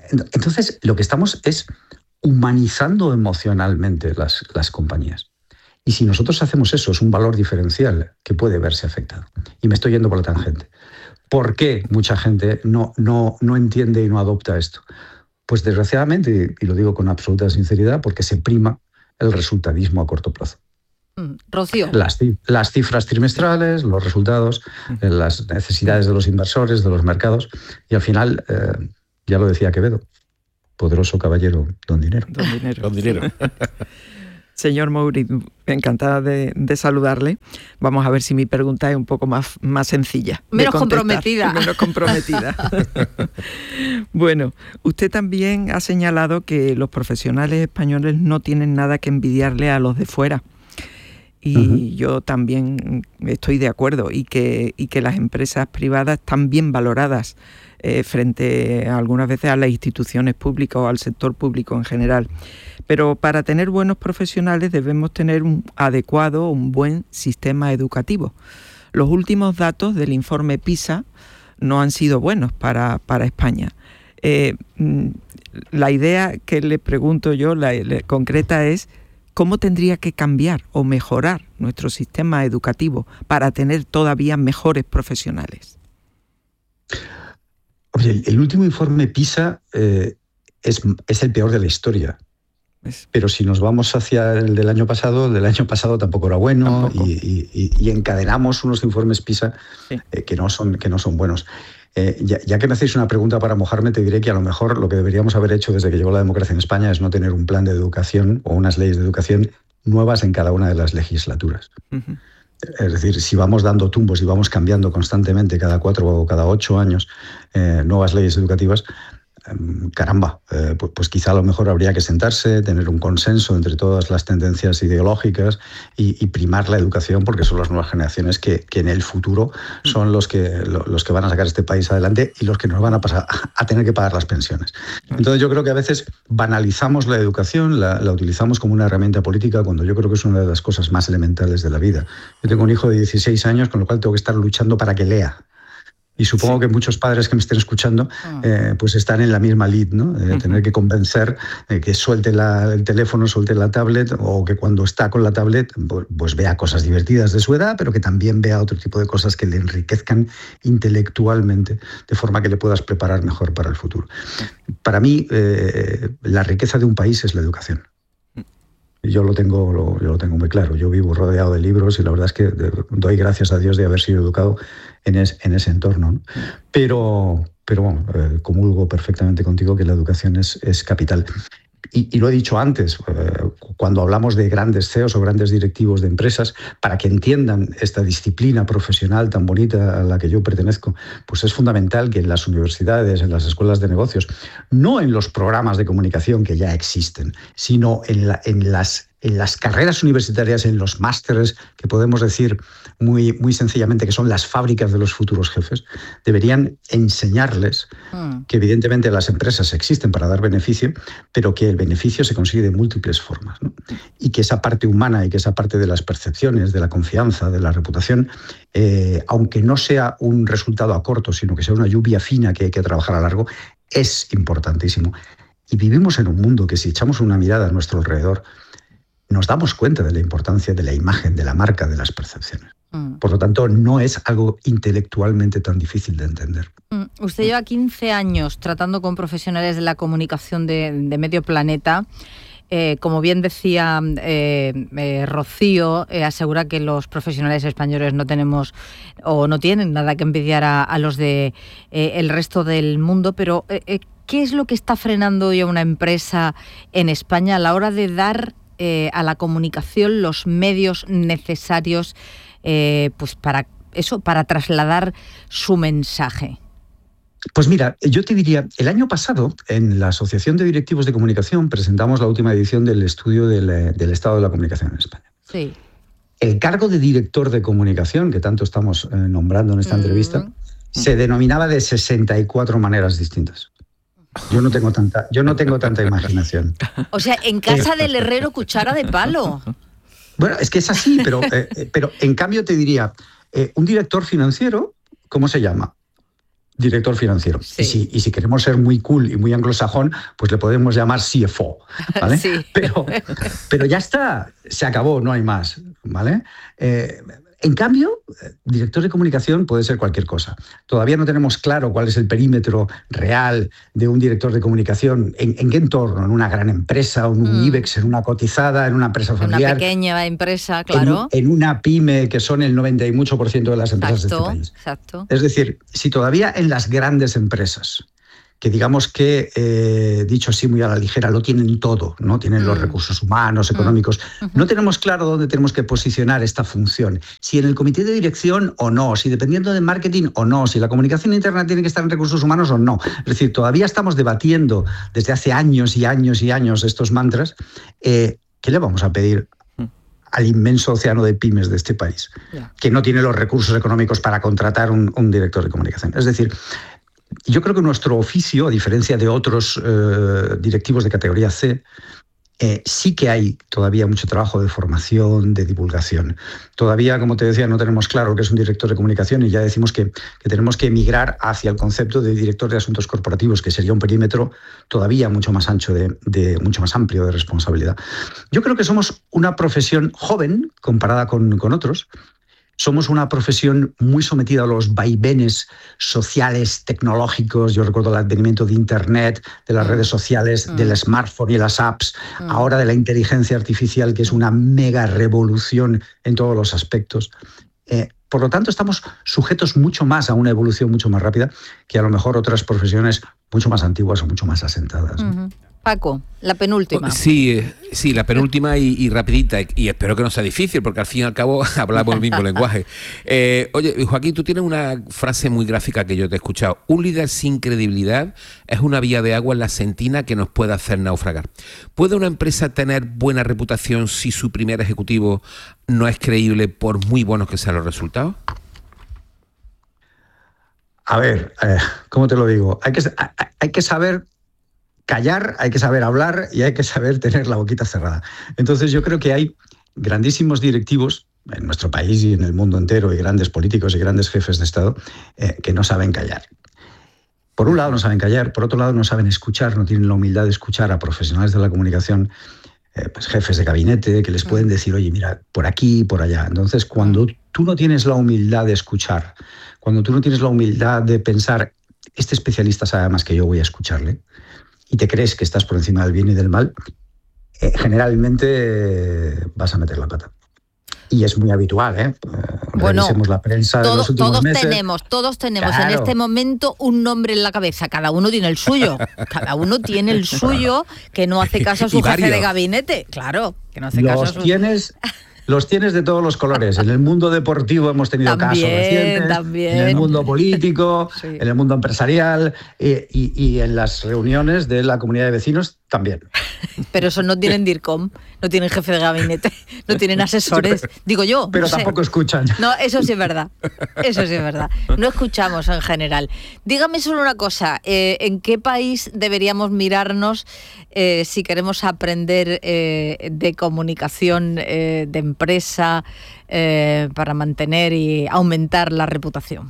Entonces, lo que estamos es humanizando emocionalmente las compañías. Y si nosotros hacemos eso, es un valor diferencial que puede verse afectado. Y me estoy yendo por la tangente. ¿Por qué mucha gente no entiende y no adopta esto? Pues desgraciadamente, y lo digo con absoluta sinceridad, porque se prima el resultadismo a corto plazo. Rocío. Las cifras trimestrales, los resultados, las necesidades de los inversores, de los mercados, y al final, ya lo decía Quevedo, poderoso caballero, don dinero. Don dinero. Señor Mouriz, encantada de saludarle. Vamos a ver si mi pregunta es un poco más sencilla. Menos comprometida. Menos comprometida. Bueno, usted también ha señalado que los profesionales españoles no tienen nada que envidiarle a los de fuera. Y yo también estoy de acuerdo, y que las empresas privadas están bien valoradas frente algunas veces a las instituciones públicas o al sector público en general. Pero para tener buenos profesionales debemos tener un buen sistema educativo. Los últimos datos del informe PISA no han sido buenos para España. La idea que le pregunto yo, la concreta, es ¿cómo tendría que cambiar o mejorar nuestro sistema educativo para tener todavía mejores profesionales? Oye, el último informe PISA es el peor de la historia. Pero si nos vamos hacia el del año pasado tampoco era bueno. Y encadenamos unos informes PISA que no son buenos. Ya que me hacéis una pregunta para mojarme, te diré que a lo mejor lo que deberíamos haber hecho desde que llegó la democracia en España es no tener un plan de educación o unas leyes de educación nuevas en cada una de las legislaturas. Uh-huh. Es decir, si vamos dando tumbos y vamos cambiando constantemente cada 4 o cada 8 años nuevas leyes educativas, caramba, pues quizá a lo mejor habría que sentarse, tener un consenso entre todas las tendencias ideológicas y primar la educación, porque son las nuevas generaciones que en el futuro son los que van a sacar este país adelante y los que nos van a tener que pagar las pensiones. Entonces yo creo que a veces banalizamos la educación, la utilizamos como una herramienta política, cuando yo creo que es una de las cosas más elementales de la vida. Yo tengo un hijo de 16 años, con lo cual tengo que estar luchando para que lea. Y supongo que muchos padres que me estén escuchando pues están en la misma lid, ¿no? Tener que convencer que suelte el teléfono, suelte la tablet, o que cuando está con la tablet pues vea cosas divertidas de su edad, pero que también vea otro tipo de cosas que le enriquezcan intelectualmente, de forma que le puedas preparar mejor para el futuro. Para mí, la riqueza de un país es la educación. Yo lo tengo muy claro. Yo vivo rodeado de libros y la verdad es que doy gracias a Dios de haber sido educado en ese entorno, ¿no? Pero bueno, comulgo perfectamente contigo que la educación es capital. Y lo he dicho antes, cuando hablamos de grandes CEOs o grandes directivos de empresas, para que entiendan esta disciplina profesional tan bonita a la que yo pertenezco, pues es fundamental que en las universidades, en las escuelas de negocios, no en los programas de comunicación que ya existen, sino en las carreras universitarias, en los másteres, que podemos decir muy sencillamente que son las fábricas de los futuros jefes, deberían enseñarles que evidentemente las empresas existen para dar beneficio, pero que el beneficio se consigue de múltiples formas, ¿no? Y que esa parte humana y que esa parte de las percepciones, de la confianza, de la reputación, aunque no sea un resultado a corto, sino que sea una lluvia fina que hay que trabajar a largo, es importantísimo. Y vivimos en un mundo que, si echamos una mirada a nuestro alrededor, nos damos cuenta de la importancia de la imagen, de la marca, de las percepciones. Por lo tanto, no es algo intelectualmente tan difícil de entender. Usted lleva 15 años tratando con profesionales de la comunicación de medio planeta. Como bien decía Rocío, asegura que los profesionales españoles no tenemos o no tienen nada que envidiar a los de el resto del mundo, pero ¿qué es lo que está frenando hoy a una empresa en España a la hora de dar a la comunicación los medios necesarios pues para trasladar su mensaje? Pues mira, yo te diría, el año pasado en la Asociación de Directivos de Comunicación presentamos la última edición del estudio del estado de la comunicación en España. Sí. El cargo de director de comunicación, que tanto estamos nombrando en esta entrevista, se denominaba de 64 maneras distintas. Yo no tengo tanta imaginación. O sea, en casa del herrero, cuchara de palo. Bueno, es que es así, pero en cambio te diría, un director financiero, ¿cómo se llama? director financiero. Sí. Y si queremos ser muy cool y muy anglosajón, pues le podemos llamar CFO, ¿vale? Sí. Pero ya está, se acabó, no hay más, ¿vale? En cambio, director de comunicación puede ser cualquier cosa. Todavía no tenemos claro cuál es el perímetro real de un director de comunicación, en qué entorno, en una gran empresa, en un IBEX, en una cotizada, en una empresa familiar. Una pequeña empresa, claro. En una pyme, que son el 90 y mucho % de las empresas de este país. Exacto. Es decir, si todavía en las grandes empresas, que digamos que, dicho así muy a la ligera, lo tienen todo, ¿no? Tienen los recursos humanos, económicos. No tenemos claro dónde tenemos que posicionar esta función. Si en el comité de dirección o no, si dependiendo de marketing o no, si la comunicación interna tiene que estar en recursos humanos o no. Es decir, todavía estamos debatiendo desde hace años y años y años estos mantras. ¿Qué le vamos a pedir al inmenso océano de pymes de este país, que no tiene los recursos económicos para contratar un director de comunicación? Es decir, yo creo que nuestro oficio, a diferencia de otros directivos de categoría C, sí que hay todavía mucho trabajo de formación, de divulgación. Todavía, como te decía, no tenemos claro qué es un director de comunicación y ya decimos que tenemos que migrar hacia el concepto de director de asuntos corporativos, que sería un perímetro todavía mucho más ancho, mucho más amplio de responsabilidad. Yo creo que somos una profesión joven comparada con otros. Somos una profesión muy sometida a los vaivenes sociales, tecnológicos. Yo recuerdo el advenimiento de Internet, de las redes sociales, del smartphone y las apps, ahora de la inteligencia artificial, que es una mega revolución en todos los aspectos. Por lo tanto, estamos sujetos mucho más a una evolución mucho más rápida que a lo mejor otras profesiones mucho más antiguas o mucho más asentadas. Paco, la penúltima. Sí, la penúltima y rapidita, y espero que no sea difícil, porque al fin y al cabo hablamos el mismo lenguaje. Oye, Joaquín, tú tienes una frase muy gráfica que yo te he escuchado. Un líder sin credibilidad es una vía de agua en la sentina que nos puede hacer naufragar. ¿Puede una empresa tener buena reputación si su primer ejecutivo no es creíble, por muy buenos que sean los resultados? A ver, ¿cómo te lo digo? Hay que saber callar, hay que saber hablar y hay que saber tener la boquita cerrada. Entonces yo creo que hay grandísimos directivos en nuestro país y en el mundo entero, y grandes políticos y grandes jefes de Estado que no saben callar. Por un lado no saben callar, por otro lado no saben escuchar, no tienen la humildad de escuchar a profesionales de la comunicación, pues jefes de gabinete, que les pueden decir, oye, mira, por aquí, por allá. Entonces, cuando tú no tienes la humildad de escuchar, cuando tú no tienes la humildad de pensar, este especialista sabe más que yo, voy a escucharle, y te crees que estás por encima del bien y del mal, generalmente vas a meter la pata. Y es muy habitual, ¿eh? Revisemos la prensa de los últimos meses. Todos tenemos Claro. en este momento un nombre en la cabeza. Cada uno tiene el suyo. Cada uno tiene el suyo, que no hace caso a su jefe de gabinete. Claro, que no hace caso a su... Los tienes de todos los colores. En el mundo deportivo hemos tenido casos recientes, en el mundo político, en el mundo empresarial y en las reuniones de la comunidad de vecinos también. Pero eso no tienen DIRCOM, no tienen jefe de gabinete, no tienen asesores, digo yo. Pero no sé. tampoco escuchan. No, eso sí es verdad, eso sí es verdad. No escuchamos en general. Dígame solo una cosa, ¿en qué país deberíamos mirarnos si queremos aprender de comunicación de empresa para mantener y aumentar la reputación?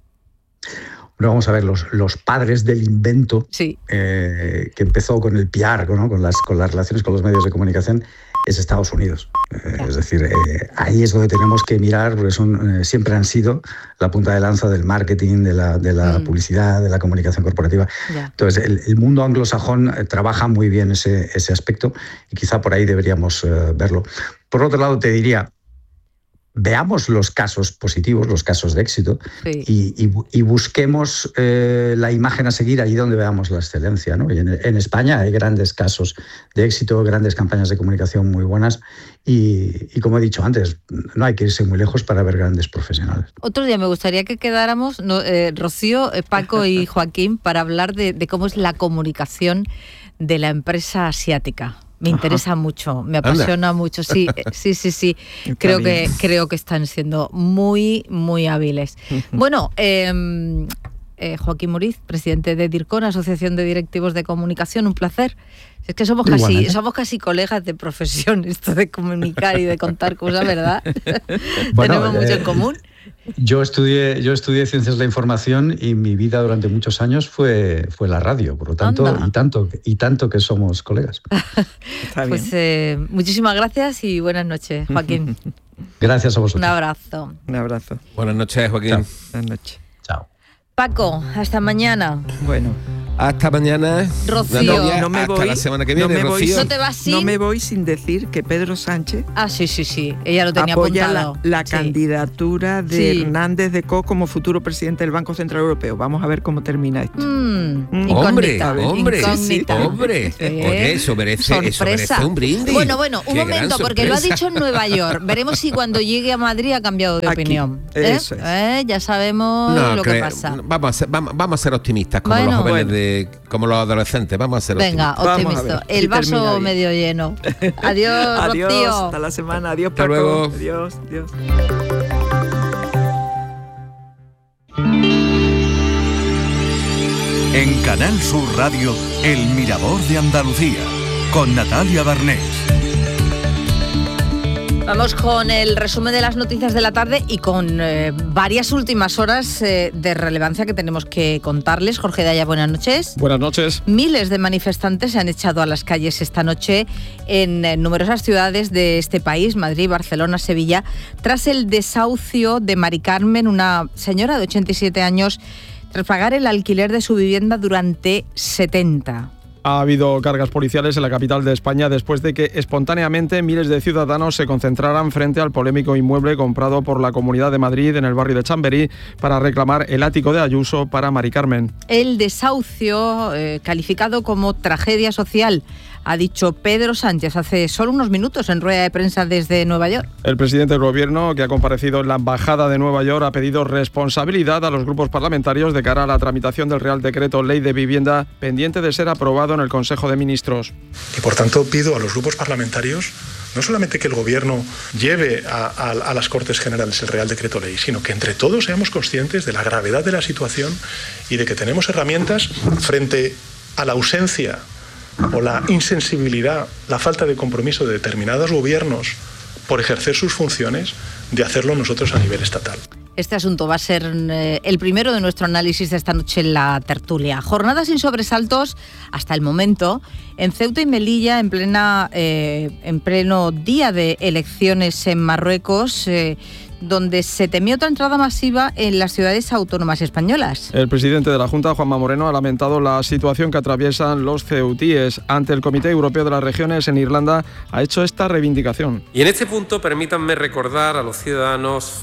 Bueno, vamos a ver, los padres del invento, que empezó con el PR, ¿no? con las relaciones con los medios de comunicación, es Estados Unidos. Es decir, ahí es donde tenemos que mirar, porque siempre han sido la punta de lanza del marketing, de la publicidad, de la comunicación corporativa. Entonces, el mundo anglosajón trabaja muy bien ese aspecto y quizá por ahí deberíamos verlo. Por otro lado, te diría, veamos los casos positivos, los casos de éxito, y busquemos la imagen a seguir allí donde veamos la excelencia, ¿no? Y en España hay grandes casos de éxito, grandes campañas de comunicación muy buenas y como he dicho antes, no hay que irse muy lejos para ver grandes profesionales. Otro día me gustaría que quedáramos, Rocío, Paco y Joaquín, para hablar de cómo es la comunicación de la empresa asiática. Me interesa mucho, me apasiona mucho. Sí. Creo que están siendo muy, muy hábiles. Bueno, Joaquín Muriz, presidente de DIRCOM, Asociación de Directivos de Comunicación, un placer. Es que somos casi colegas de profesión, esto de comunicar y de contar cosas, ¿verdad? Bueno, tenemos mucho en común. Yo estudié Ciencias de la Información y mi vida durante muchos años fue la radio, por lo tanto, y tanto que somos colegas. Pues muchísimas gracias y buenas noches, Joaquín. Gracias a vosotros. Un abrazo. Un abrazo. Buenas noches, Joaquín. Chao. Buenas noches. Chao. Paco, hasta mañana. Bueno. Hasta mañana. Rocío. No me hasta voy, la semana que viene, Rocío. ¿No te vas sin? No me voy sin decir que Pedro Sánchez sí. Ella lo tenía apoya apuntado. la candidatura de Hernández de Co como futuro presidente del Banco Central Europeo. Vamos a ver cómo termina esto. Hombre. Incógnita. Oye, eso merece un brindis. Bueno, un momento, porque lo ha dicho en Nueva York. Veremos si cuando llegue a Madrid ha cambiado de opinión. Eso es. Ya sabemos lo que pasa. Vamos a ser optimistas como los jóvenes como los adolescentes. Vamos a ser optimistas. Venga, optimista. El vaso medio lleno. Adiós, Rocío. Hasta la semana. Adiós, Hasta Paco. luego. Adiós. En Canal Sur Radio, El Mirador de Andalucía, con Natalia Barnés. Vamos con el resumen de las noticias de la tarde y con varias últimas horas de relevancia que tenemos que contarles. Jorge Daya, buenas noches. Buenas noches. Miles de manifestantes se han echado a las calles esta noche en numerosas ciudades de este país, Madrid, Barcelona, Sevilla, tras el desahucio de Mari Carmen, una señora de 87 años, tras pagar el alquiler de su vivienda durante 70. Ha habido cargas policiales en la capital de España después de que espontáneamente miles de ciudadanos se concentraran frente al polémico inmueble comprado por la Comunidad de Madrid en el barrio de Chamberí para reclamar el ático de Ayuso para Mari Carmen. El desahucio, calificado como tragedia social, ha dicho Pedro Sánchez hace solo unos minutos en rueda de prensa desde Nueva York. El presidente del Gobierno, que ha comparecido en la Embajada de Nueva York, ha pedido responsabilidad a los grupos parlamentarios de cara a la tramitación del Real Decreto Ley de Vivienda, pendiente de ser aprobado en el Consejo de Ministros. Y por tanto pido a los grupos parlamentarios no solamente que el Gobierno lleve a las Cortes Generales el Real Decreto Ley, sino que entre todos seamos conscientes de la gravedad de la situación y de que tenemos herramientas frente a la ausencia o la insensibilidad, la falta de compromiso de determinados gobiernos por ejercer sus funciones, de hacerlo nosotros a nivel estatal. Este asunto va a ser el primero de nuestro análisis de esta noche en la tertulia. Jornada sin sobresaltos hasta el momento en Ceuta y Melilla, en pleno día de elecciones en Marruecos, donde se temió otra entrada masiva en las ciudades autónomas españolas. El presidente de la Junta, Juanma Moreno, ha lamentado la situación que atraviesan los ceutíes. Ante el Comité Europeo de las Regiones en Irlanda ha hecho esta reivindicación. Y en este punto permítanme recordar a los ciudadanos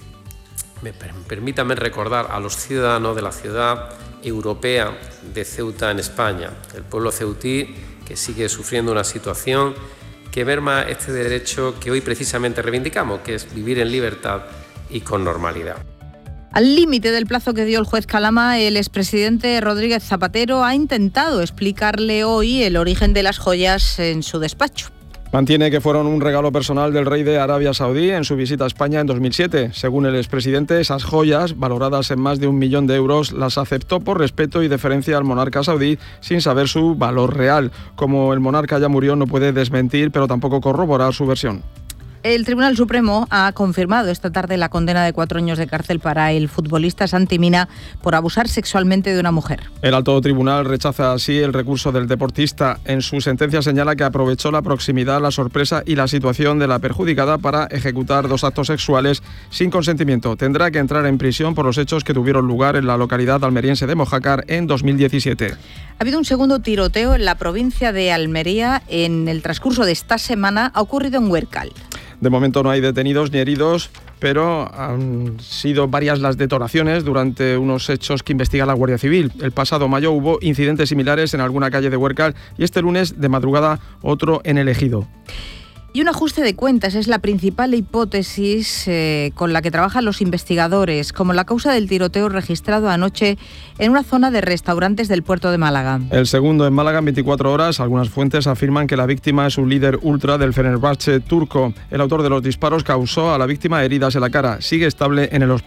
de la ciudad europea de Ceuta en España, el pueblo ceutí que sigue sufriendo una situación que merma este derecho que hoy precisamente reivindicamos, que es vivir en libertad y con normalidad. Al límite del plazo que dio el juez Calama, el expresidente Rodríguez Zapatero ha intentado explicarle hoy el origen de las joyas en su despacho. Mantiene que fueron un regalo personal del rey de Arabia Saudí en su visita a España en 2007. Según el expresidente, esas joyas, valoradas en más de 1 millón de euros, las aceptó por respeto y deferencia al monarca saudí sin saber su valor real. Como el monarca ya murió, no puede desmentir, pero tampoco corroborar su versión. El Tribunal Supremo ha confirmado esta tarde la condena de 4 años de cárcel para el futbolista Santi Mina por abusar sexualmente de una mujer. El alto tribunal rechaza así el recurso del deportista. En su sentencia señala que aprovechó la proximidad, la sorpresa y la situación de la perjudicada para ejecutar 2 actos sexuales sin consentimiento. Tendrá que entrar en prisión por los hechos que tuvieron lugar en la localidad almeriense de Mojácar en 2017. Ha habido un segundo tiroteo en la provincia de Almería en el transcurso de esta semana. Ha ocurrido en Huércal. De momento no hay detenidos ni heridos, pero han sido varias las detonaciones durante unos hechos que investiga la Guardia Civil. El pasado mayo hubo incidentes similares en alguna calle de Huércal y este lunes de madrugada otro en el Ejido. Y un ajuste de cuentas es la principal hipótesis con la que trabajan los investigadores, como la causa del tiroteo registrado anoche en una zona de restaurantes del puerto de Málaga. El segundo en Málaga en 24 horas. Algunas fuentes afirman que la víctima es un líder ultra del Fenerbahce turco. El autor de los disparos causó a la víctima heridas en la cara. Sigue estable en el hospital.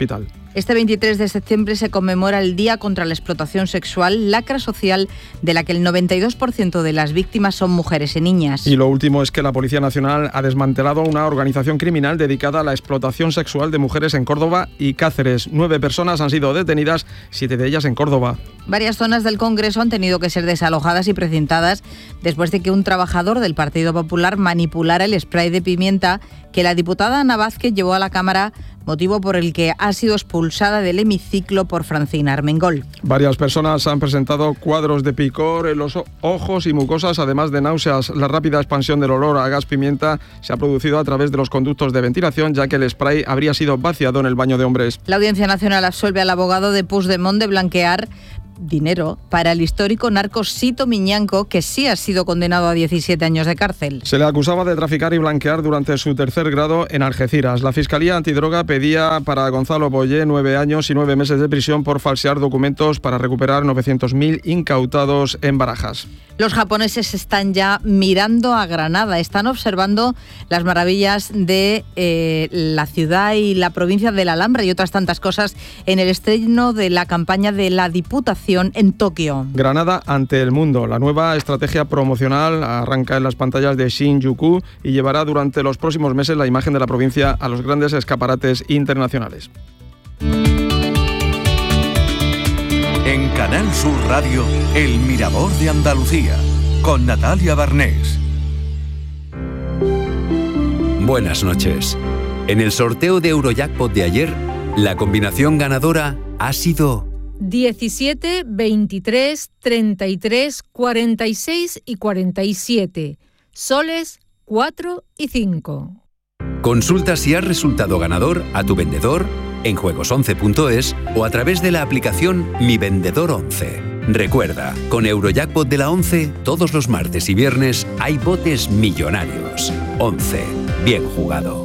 Este 23 de septiembre se conmemora el Día contra la Explotación Sexual, lacra social de la que el 92% de las víctimas son mujeres y niñas. Y lo último es que la Policía Nacional ha desmantelado una organización criminal dedicada a la explotación sexual de mujeres en Córdoba y Cáceres. 9 personas han sido detenidas, 7 de ellas en Córdoba. Varias zonas del Congreso han tenido que ser desalojadas y precintadas después de que un trabajador del Partido Popular manipulara el spray de pimienta que la diputada Ana Vázquez llevó a la Cámara, motivo por el que ha sido expulsada del hemiciclo por Francina Armengol. Varias personas han presentado cuadros de picor en los ojos y mucosas, además de náuseas. La rápida expansión del olor a gas pimienta se ha producido a través de los conductos de ventilación, ya que el spray habría sido vaciado en el baño de hombres. La Audiencia Nacional absuelve al abogado de Puigdemont de blanquear dinero para el histórico narco Sito Miñanco, que sí ha sido condenado a 17 años de cárcel. Se le acusaba de traficar y blanquear durante su tercer grado en Algeciras. La Fiscalía Antidroga pedía para Gonzalo Boyé 9 años y 9 meses de prisión por falsear documentos para recuperar 900.000 incautados en Barajas. Los japoneses están ya mirando a Granada, están observando las maravillas de la ciudad y la provincia de la Alhambra y otras tantas cosas en el estreno de la campaña de la Diputación en Tokio. Granada ante el mundo. La nueva estrategia promocional arranca en las pantallas de Shinjuku y llevará durante los próximos meses la imagen de la provincia a los grandes escaparates internacionales. En Canal Sur Radio, El Mirador de Andalucía, con Natalia Barnés. Buenas noches. En el sorteo de Eurojackpot de ayer, la combinación ganadora ha sido 17, 23, 33, 46 y 47. Soles 4 y 5. Consulta si has resultado ganador a tu vendedor en juegos11.es o a través de la aplicación Mi Vendedor 11. Recuerda, con Eurojackpot de la 11, todos los martes y viernes hay botes millonarios. 11. Bien jugado.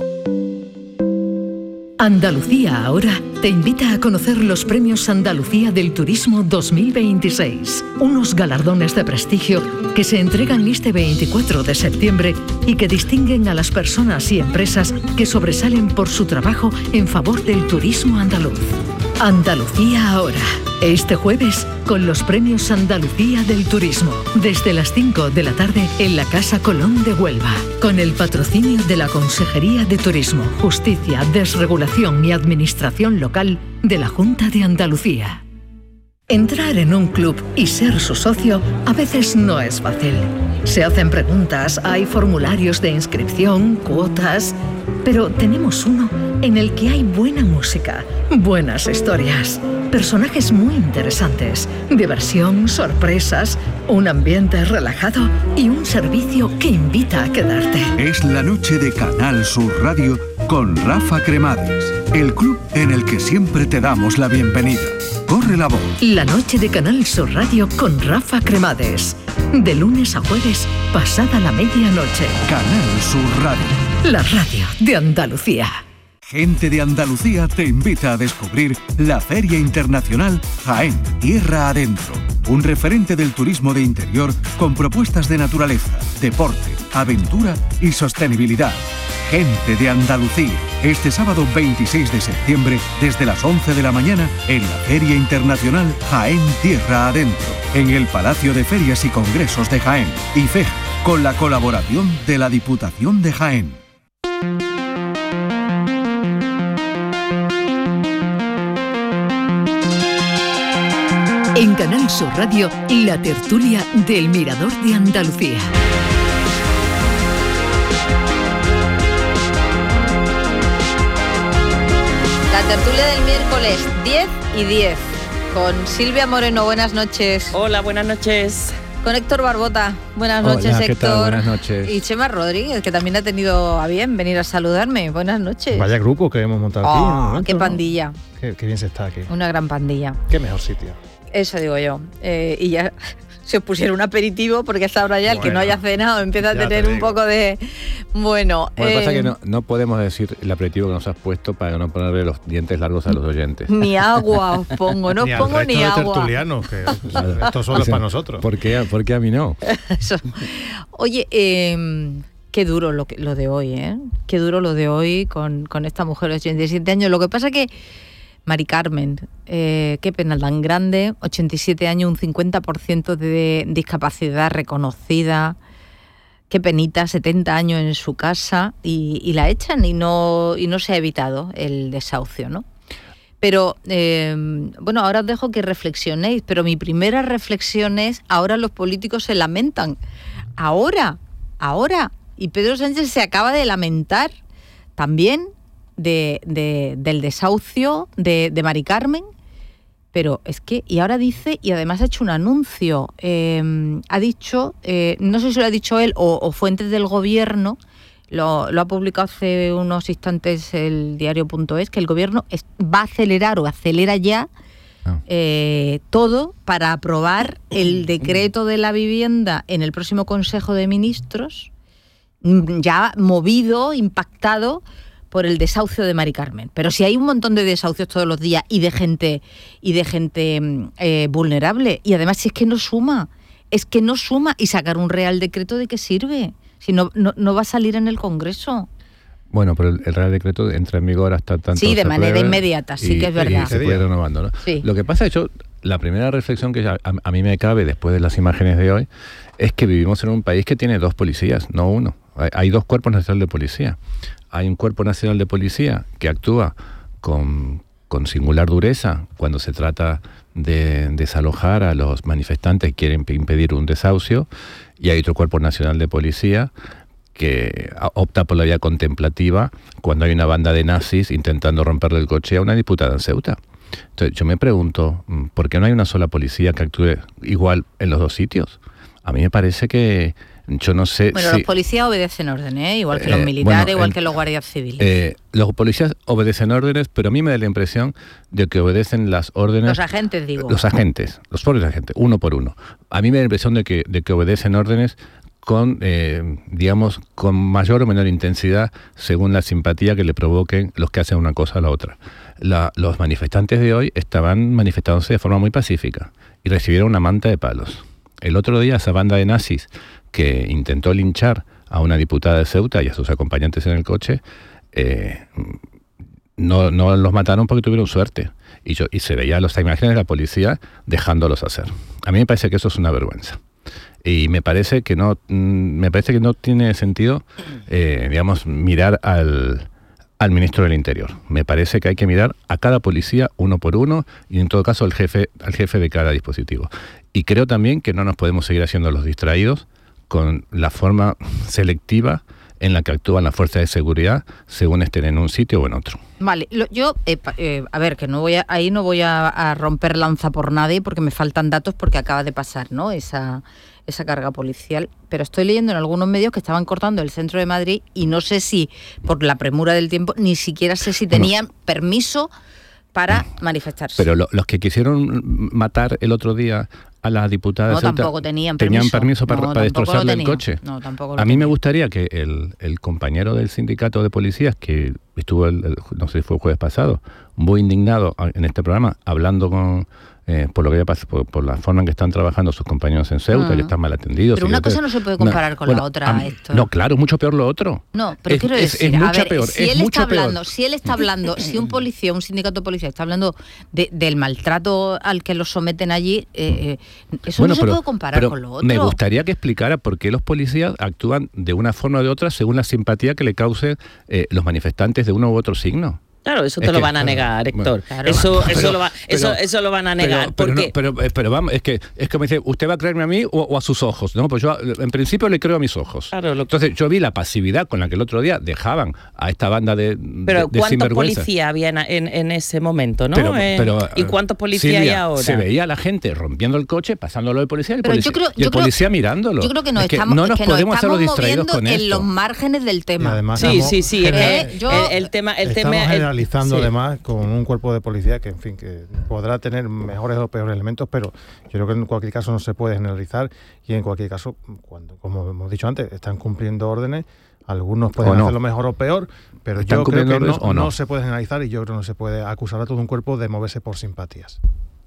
Andalucía Ahora te invita a conocer los Premios Andalucía del Turismo 2026, unos galardones de prestigio que se entregan este 24 de septiembre y que distinguen a las personas y empresas que sobresalen por su trabajo en favor del turismo andaluz. Andalucía Ahora, este jueves con los Premios Andalucía del Turismo, desde las 5 de la tarde en la Casa Colón de Huelva, con el patrocinio de la Consejería de Turismo, Justicia, Desregulación y Administración Local de la Junta de Andalucía. Entrar en un club y ser su socio a veces no es fácil. Se hacen preguntas, hay formularios de inscripción, cuotas, pero tenemos uno en el que hay buena música, buenas historias, personajes muy interesantes, diversión, sorpresas, un ambiente relajado y un servicio que invita a quedarte. Es la noche de Canal Sur Radio con Rafa Cremades, el club en el que siempre te damos la bienvenida. Corre la voz. La noche de Canal Sur Radio con Rafa Cremades. De lunes a jueves, pasada la medianoche. Canal Sur Radio. La radio de Andalucía. Gente de Andalucía te invita a descubrir la Feria Internacional Jaén, Tierra Adentro. Un referente del turismo de interior con propuestas de naturaleza, deporte, aventura y sostenibilidad. Gente de Andalucía. Este sábado 26 de septiembre, desde las 11 de la mañana, en la Feria Internacional Jaén Tierra Adentro, en el Palacio de Ferias y Congresos de Jaén, IFEJA, con la colaboración de la Diputación de Jaén. En Canal Sur Radio, la tertulia del Mirador de Andalucía. La tertulia del miércoles 10 y 10 con Silvia Moreno. Buenas noches. Hola, buenas noches. Con Héctor Barbota. Buenas noches, Hola, ¿qué Héctor. tal? Buenas noches. Y Chema Rodríguez, que también ha tenido a bien venir a saludarme. Buenas noches. Vaya grupo que hemos montado aquí. Oh, qué pandilla. Qué bien se está aquí. Una gran pandilla. Qué mejor sitio. Eso digo yo. Y ya se os pusieron un aperitivo, porque hasta ahora ya el que no haya cenado empieza a tener un poco de... Bueno, pasa que no podemos decir el aperitivo que nos has puesto para no ponerle los dientes largos a los oyentes. Ni agua os pongo, no os pongo ni agua. Tertulianos, que esto solo es para nosotros. ¿Por qué a mí no? Eso. Oye, qué duro lo de hoy, ¿eh? Qué duro lo de hoy con esta mujer de 87 años. Lo que pasa que Mari Carmen, qué pena tan grande, 87 años, un 50% de discapacidad reconocida, qué penita, 70 años en su casa y la echan y no se ha evitado el desahucio, ¿no? Pero, bueno, ahora os dejo que reflexionéis, pero mi primera reflexión es, ahora los políticos se lamentan, ahora, y Pedro Sánchez se acaba de lamentar también del desahucio de Mari Carmen, pero es que, y ahora dice, y además ha hecho un anuncio, ha dicho, no sé si lo ha dicho él o fuentes del gobierno, lo ha publicado hace unos instantes el diario.es, que el gobierno va a acelerar o acelera ya todo para aprobar el decreto de la vivienda en el próximo Consejo de Ministros, ya movido, impactado por el desahucio de Mari Carmen. Pero si hay un montón de desahucios todos los días y de gente vulnerable, y además si es que no suma, y sacar un real decreto, ¿de qué sirve? Si no va a salir en el Congreso. Bueno, pero el Real Decreto entra en vigor hasta tanto. Sí, de manera inmediata, sí que es verdad. Y se puede renovando, ¿no? Sí. Lo que pasa, la primera reflexión que a mí me cabe después de las imágenes de hoy es que vivimos en un país que tiene 2 policías, no uno. Hay 2 cuerpos nacionales de policía. Hay un cuerpo nacional de policía que actúa con singular dureza cuando se trata de desalojar a los manifestantes que quieren impedir un desahucio, y hay otro cuerpo nacional de policía que opta por la vía contemplativa cuando hay una banda de nazis intentando romperle el coche a una diputada en Ceuta. Entonces yo me pregunto, ¿por qué no hay una sola policía que actúe igual en los 2 sitios? A mí me parece que, yo no sé. Bueno, los policías obedecen órdenes, igual que los militares, igual que los guardias civiles. Los policías obedecen órdenes, pero a mí me da la impresión de que obedecen las órdenes. Los agentes, digo. Los propios agentes, uno por uno. A mí me da la impresión de que obedecen órdenes con, digamos, con mayor o menor intensidad según la simpatía que le provoquen los que hacen una cosa a la otra. Los manifestantes de hoy estaban manifestándose de forma muy pacífica y recibieron una manta de palos. El otro día esa banda de nazis que intentó linchar a una diputada de Ceuta y a sus acompañantes en el coche, no los mataron porque tuvieron suerte. Y se veía las imágenes de la policía dejándolos hacer. A mí me parece que eso es una vergüenza. Y me parece que no tiene sentido, digamos, mirar al ministro del Interior. Me parece que hay que mirar a cada policía uno por uno y en todo caso al jefe de cada dispositivo. Y creo también que no nos podemos seguir haciendo los distraídos con la forma selectiva en la que actúan las fuerzas de seguridad según estén en un sitio o en otro. Vale, yo, a ver, que no voy a romper lanza por nadie porque me faltan datos porque acaba de pasar, ¿no?, esa carga policial, pero estoy leyendo en algunos medios que estaban cortando el centro de Madrid y no sé si, por la premura del tiempo, ni siquiera sé si tenían permiso para manifestarse. Pero los que quisieron matar el otro día a la diputada de Ceuta, tampoco tenían permiso para destrozarle el coche. No, tampoco a mí me gustaría que el compañero del sindicato de policías, que estuvo, no sé si fue el jueves pasado, muy indignado en este programa, hablando por lo que por la forma en que están trabajando sus compañeros en Ceuta, que están mal atendidos. Pero una cosa no se puede comparar con la otra. No, claro, mucho peor lo otro. No, pero quiero decir, si un policía, un sindicato de policía está hablando del maltrato al que los someten allí, eso no se puede comparar con lo otro. Me gustaría que explicara por qué los policías actúan de una forma o de otra según la simpatía que le causen los manifestantes de uno u otro signo. Claro, eso te lo van a negar, Héctor. Claro. Eso lo van a negar. Pero vamos, es que me dice, ¿usted va a creerme a mí o a sus ojos? No, pues yo en principio le creo a mis ojos. Claro, entonces yo vi la pasividad con la que el otro día dejaban a esta banda de Pero ¿cuántos policías había en ese momento, no? ¿Y cuántos policías hay ahora? Se veía a la gente rompiendo el coche, pasándolo al policía y el policía mirándolo. Yo creo que nos estamos moviendo en los márgenes del tema. Además, sí. El tema analizando además con un cuerpo de policía que, en fin, que podrá tener mejores o peores elementos, pero yo creo que en cualquier caso no se puede generalizar y en cualquier caso, cuando, como hemos dicho antes, están cumpliendo órdenes, algunos pueden hacerlo mejor o peor, pero yo creo que no se puede generalizar y yo creo que no se puede acusar a todo un cuerpo de moverse por simpatías.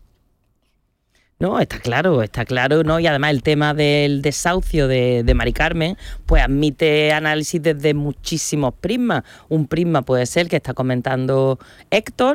No, está claro, ¿no? Y además el tema del desahucio de Mari Carmen, pues admite análisis desde muchísimos prismas. Un prisma puede ser el que está comentando Héctor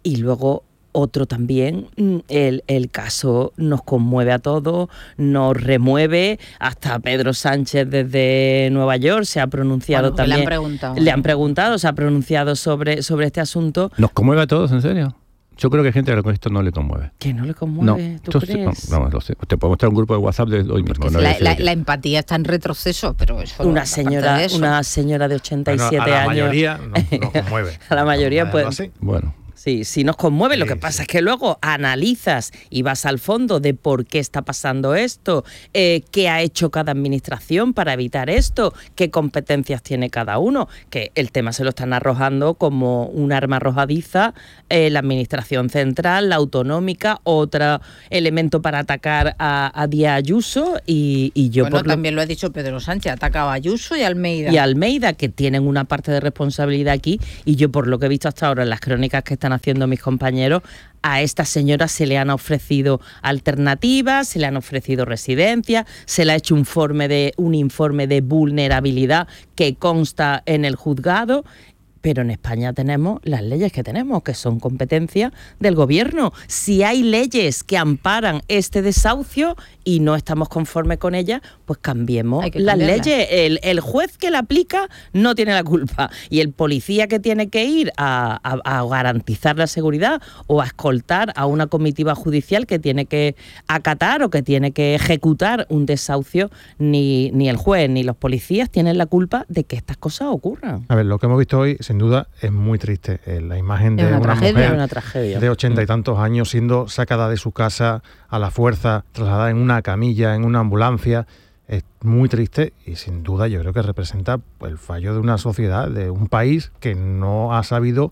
Y luego otro también, el caso nos conmueve a todos, nos remueve, hasta Pedro Sánchez desde Nueva York se ha pronunciado también. Le han preguntado, se ha pronunciado sobre este asunto. ¿Nos conmueve a todos, en serio? Yo creo que hay gente que esto no le conmueve. ¿Que no le conmueve? ¿Tú crees? No, lo sé. Te puedo mostrar un grupo de WhatsApp de hoy mismo. No la empatía está en retroceso, pero eso... Una señora de 87 años... A la mayoría no conmueve. A la mayoría, pues... Bueno. Sí, nos conmueve. Lo que pasa es que luego analizas y vas al fondo de por qué está pasando esto, qué ha hecho cada administración para evitar esto, qué competencias tiene cada uno, que el tema se lo están arrojando como un arma arrojadiza la administración central, la autonómica, otro elemento para atacar a Díaz Ayuso y yo... Bueno, también lo ha dicho Pedro Sánchez, atacaba a Ayuso y a Almeida. Y a Almeida, que tienen una parte de responsabilidad aquí, y yo por lo que he visto hasta ahora en las crónicas que están haciendo mis compañeros, a esta señora se le han ofrecido alternativas, se le han ofrecido residencias, se le ha hecho un informe de vulnerabilidad que consta en el juzgado. Pero en España tenemos las leyes que tenemos, que son competencia del gobierno. Si hay leyes que amparan este desahucio y no estamos conformes con ellas, pues cambiemos las leyes. El juez que la aplica no tiene la culpa. Y el policía que tiene que ir a garantizar la seguridad o a escoltar a una comitiva judicial que tiene que acatar o que tiene que ejecutar un desahucio, ni el juez ni los policías tienen la culpa de que estas cosas ocurran. A ver, lo que hemos visto hoy, sin duda, es muy triste. La imagen de una mujer de 80 y tantos años siendo sacada de su casa a la fuerza, trasladada en una camilla, en una ambulancia, es muy triste y sin duda yo creo que representa el fallo de una sociedad, de un país que no ha sabido,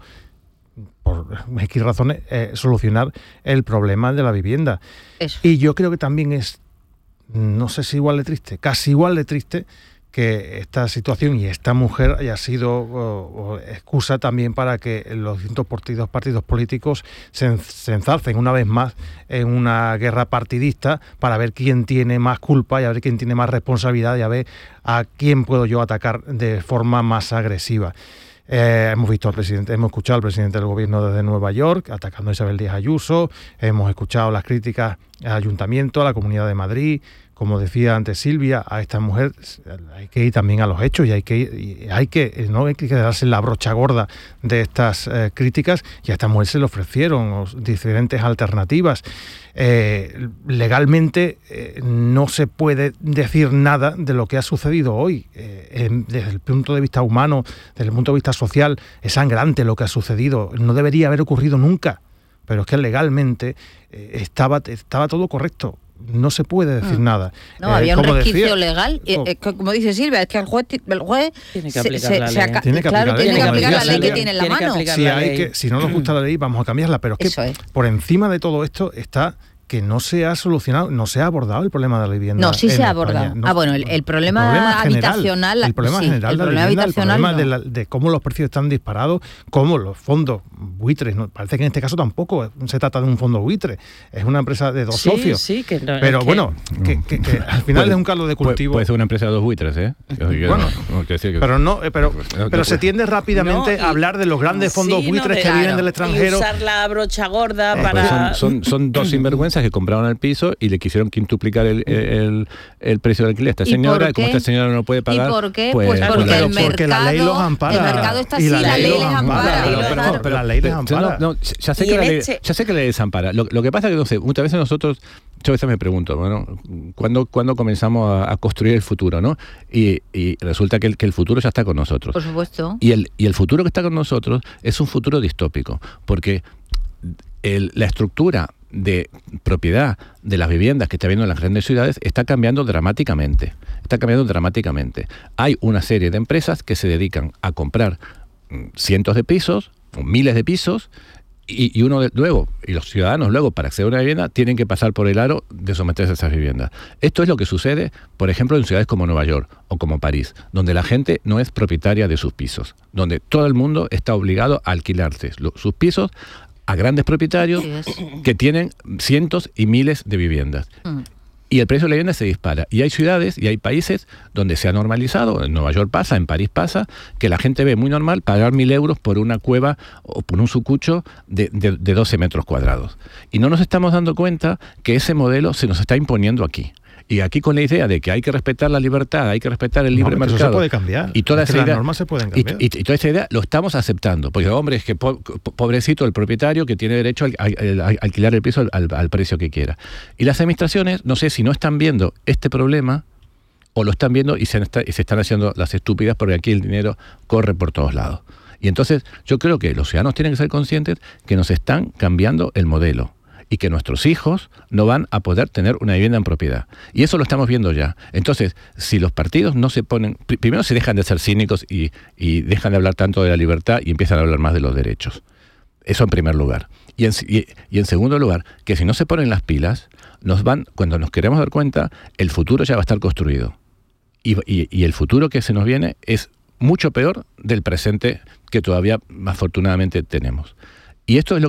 por X razones, solucionar el problema de la vivienda. Eso. Y yo creo que también es, no sé si igual de triste, casi igual de triste, que esta situación y esta mujer haya sido excusa también para que los distintos partidos políticos se enzarcen una vez más en una guerra partidista para ver quién tiene más culpa y a ver quién tiene más responsabilidad y a ver a quién puedo yo atacar de forma más agresiva. Hemos escuchado al presidente del gobierno desde Nueva York atacando a Isabel Díaz Ayuso, hemos escuchado las críticas al Ayuntamiento, a la Comunidad de Madrid. Como decía antes Silvia, a esta mujer hay que ir también a los hechos y no hay que quedarse en la brocha gorda de estas críticas, y a esta mujer se le ofrecieron diferentes alternativas. Legalmente no se puede decir nada de lo que ha sucedido hoy. Desde el punto de vista humano, desde el punto de vista social, es sangrante lo que ha sucedido. No debería haber ocurrido nunca, pero es que legalmente estaba todo correcto. No se puede decir nada. No, había un resquicio legal. Como dice Silvia, es que el juez tiene que aplicar la ley. Tiene que aplicar la ley que tiene en la mano. Si no nos gusta la ley, vamos a cambiarla. Pero es que por encima de todo esto está que no se ha solucionado, no se ha abordado el problema de la vivienda. No, sí se ha abordado. El problema habitacional. El problema general de la vivienda, el problema de cómo los precios están disparados, cómo los fondos buitres, parece que en este caso tampoco se trata de un fondo buitre, es una empresa de dos socios. Sí, que no, pero bueno, que al final es un caldo de cultivo. Puede ser una empresa de dos buitres, ¿eh? Pero se tiende rápidamente a hablar de los grandes fondos buitres que vienen del extranjero. Y usar la brocha gorda para... Son dos sinvergüenzas que compraron el piso y le quisieron quintuplicar el precio del alquiler a esta señora, y como esta señora no lo puede pagar... ¿Y por qué? Pues porque la ley los ampara. El mercado está así, la ley les ampara. Pero la ley les ampara. Ya sé que la ley desampara. Lo que pasa es que, no sé, muchas veces me pregunto, bueno, ¿cuándo comenzamos a construir el futuro, ¿no? Y resulta que el futuro ya está con nosotros. Por supuesto. Y el futuro que está con nosotros es un futuro distópico, porque la estructura de propiedad de las viviendas que está habiendo en las grandes ciudades está cambiando dramáticamente. Hay una serie de empresas que se dedican a comprar cientos de pisos, o miles de pisos, y los ciudadanos luego, para acceder a una vivienda, tienen que pasar por el aro de someterse a esas viviendas. Esto es lo que sucede, por ejemplo, en ciudades como Nueva York o como París, donde la gente no es propietaria de sus pisos, donde todo el mundo está obligado a alquilarse sus pisos a grandes propietarios que tienen cientos y miles de viviendas. y el precio de la vivienda se dispara. Y hay ciudades y hay países donde se ha normalizado, en Nueva York pasa, en París pasa, que la gente ve muy normal pagar 1.000 euros por una cueva o por un sucucho de 12 metros cuadrados. Y no nos estamos dando cuenta que ese modelo se nos está imponiendo aquí. Y aquí con la idea de que hay que respetar la libertad, hay que respetar el libre mercado. Eso se puede cambiar. Y toda esa las idea, normas se pueden cambiar. Y toda esa idea lo estamos aceptando. Porque, hombre, es que pobrecito el propietario que tiene derecho a alquilar el piso al precio que quiera. Y las administraciones, no sé si no están viendo este problema o lo están viendo y se están haciendo las estúpidas porque aquí el dinero corre por todos lados. Y entonces yo creo que los ciudadanos tienen que ser conscientes que nos están cambiando el modelo y que nuestros hijos no van a poder tener una vivienda en propiedad. Y eso lo estamos viendo ya. Entonces, si los partidos no se ponen... Primero se dejan de ser cínicos y dejan de hablar tanto de la libertad y empiezan a hablar más de los derechos. Eso en primer lugar. Y en segundo lugar, que si no se ponen las pilas, cuando nos queremos dar cuenta, el futuro ya va a estar construido. Y el futuro que se nos viene es mucho peor del presente que todavía afortunadamente tenemos. Y esto es lo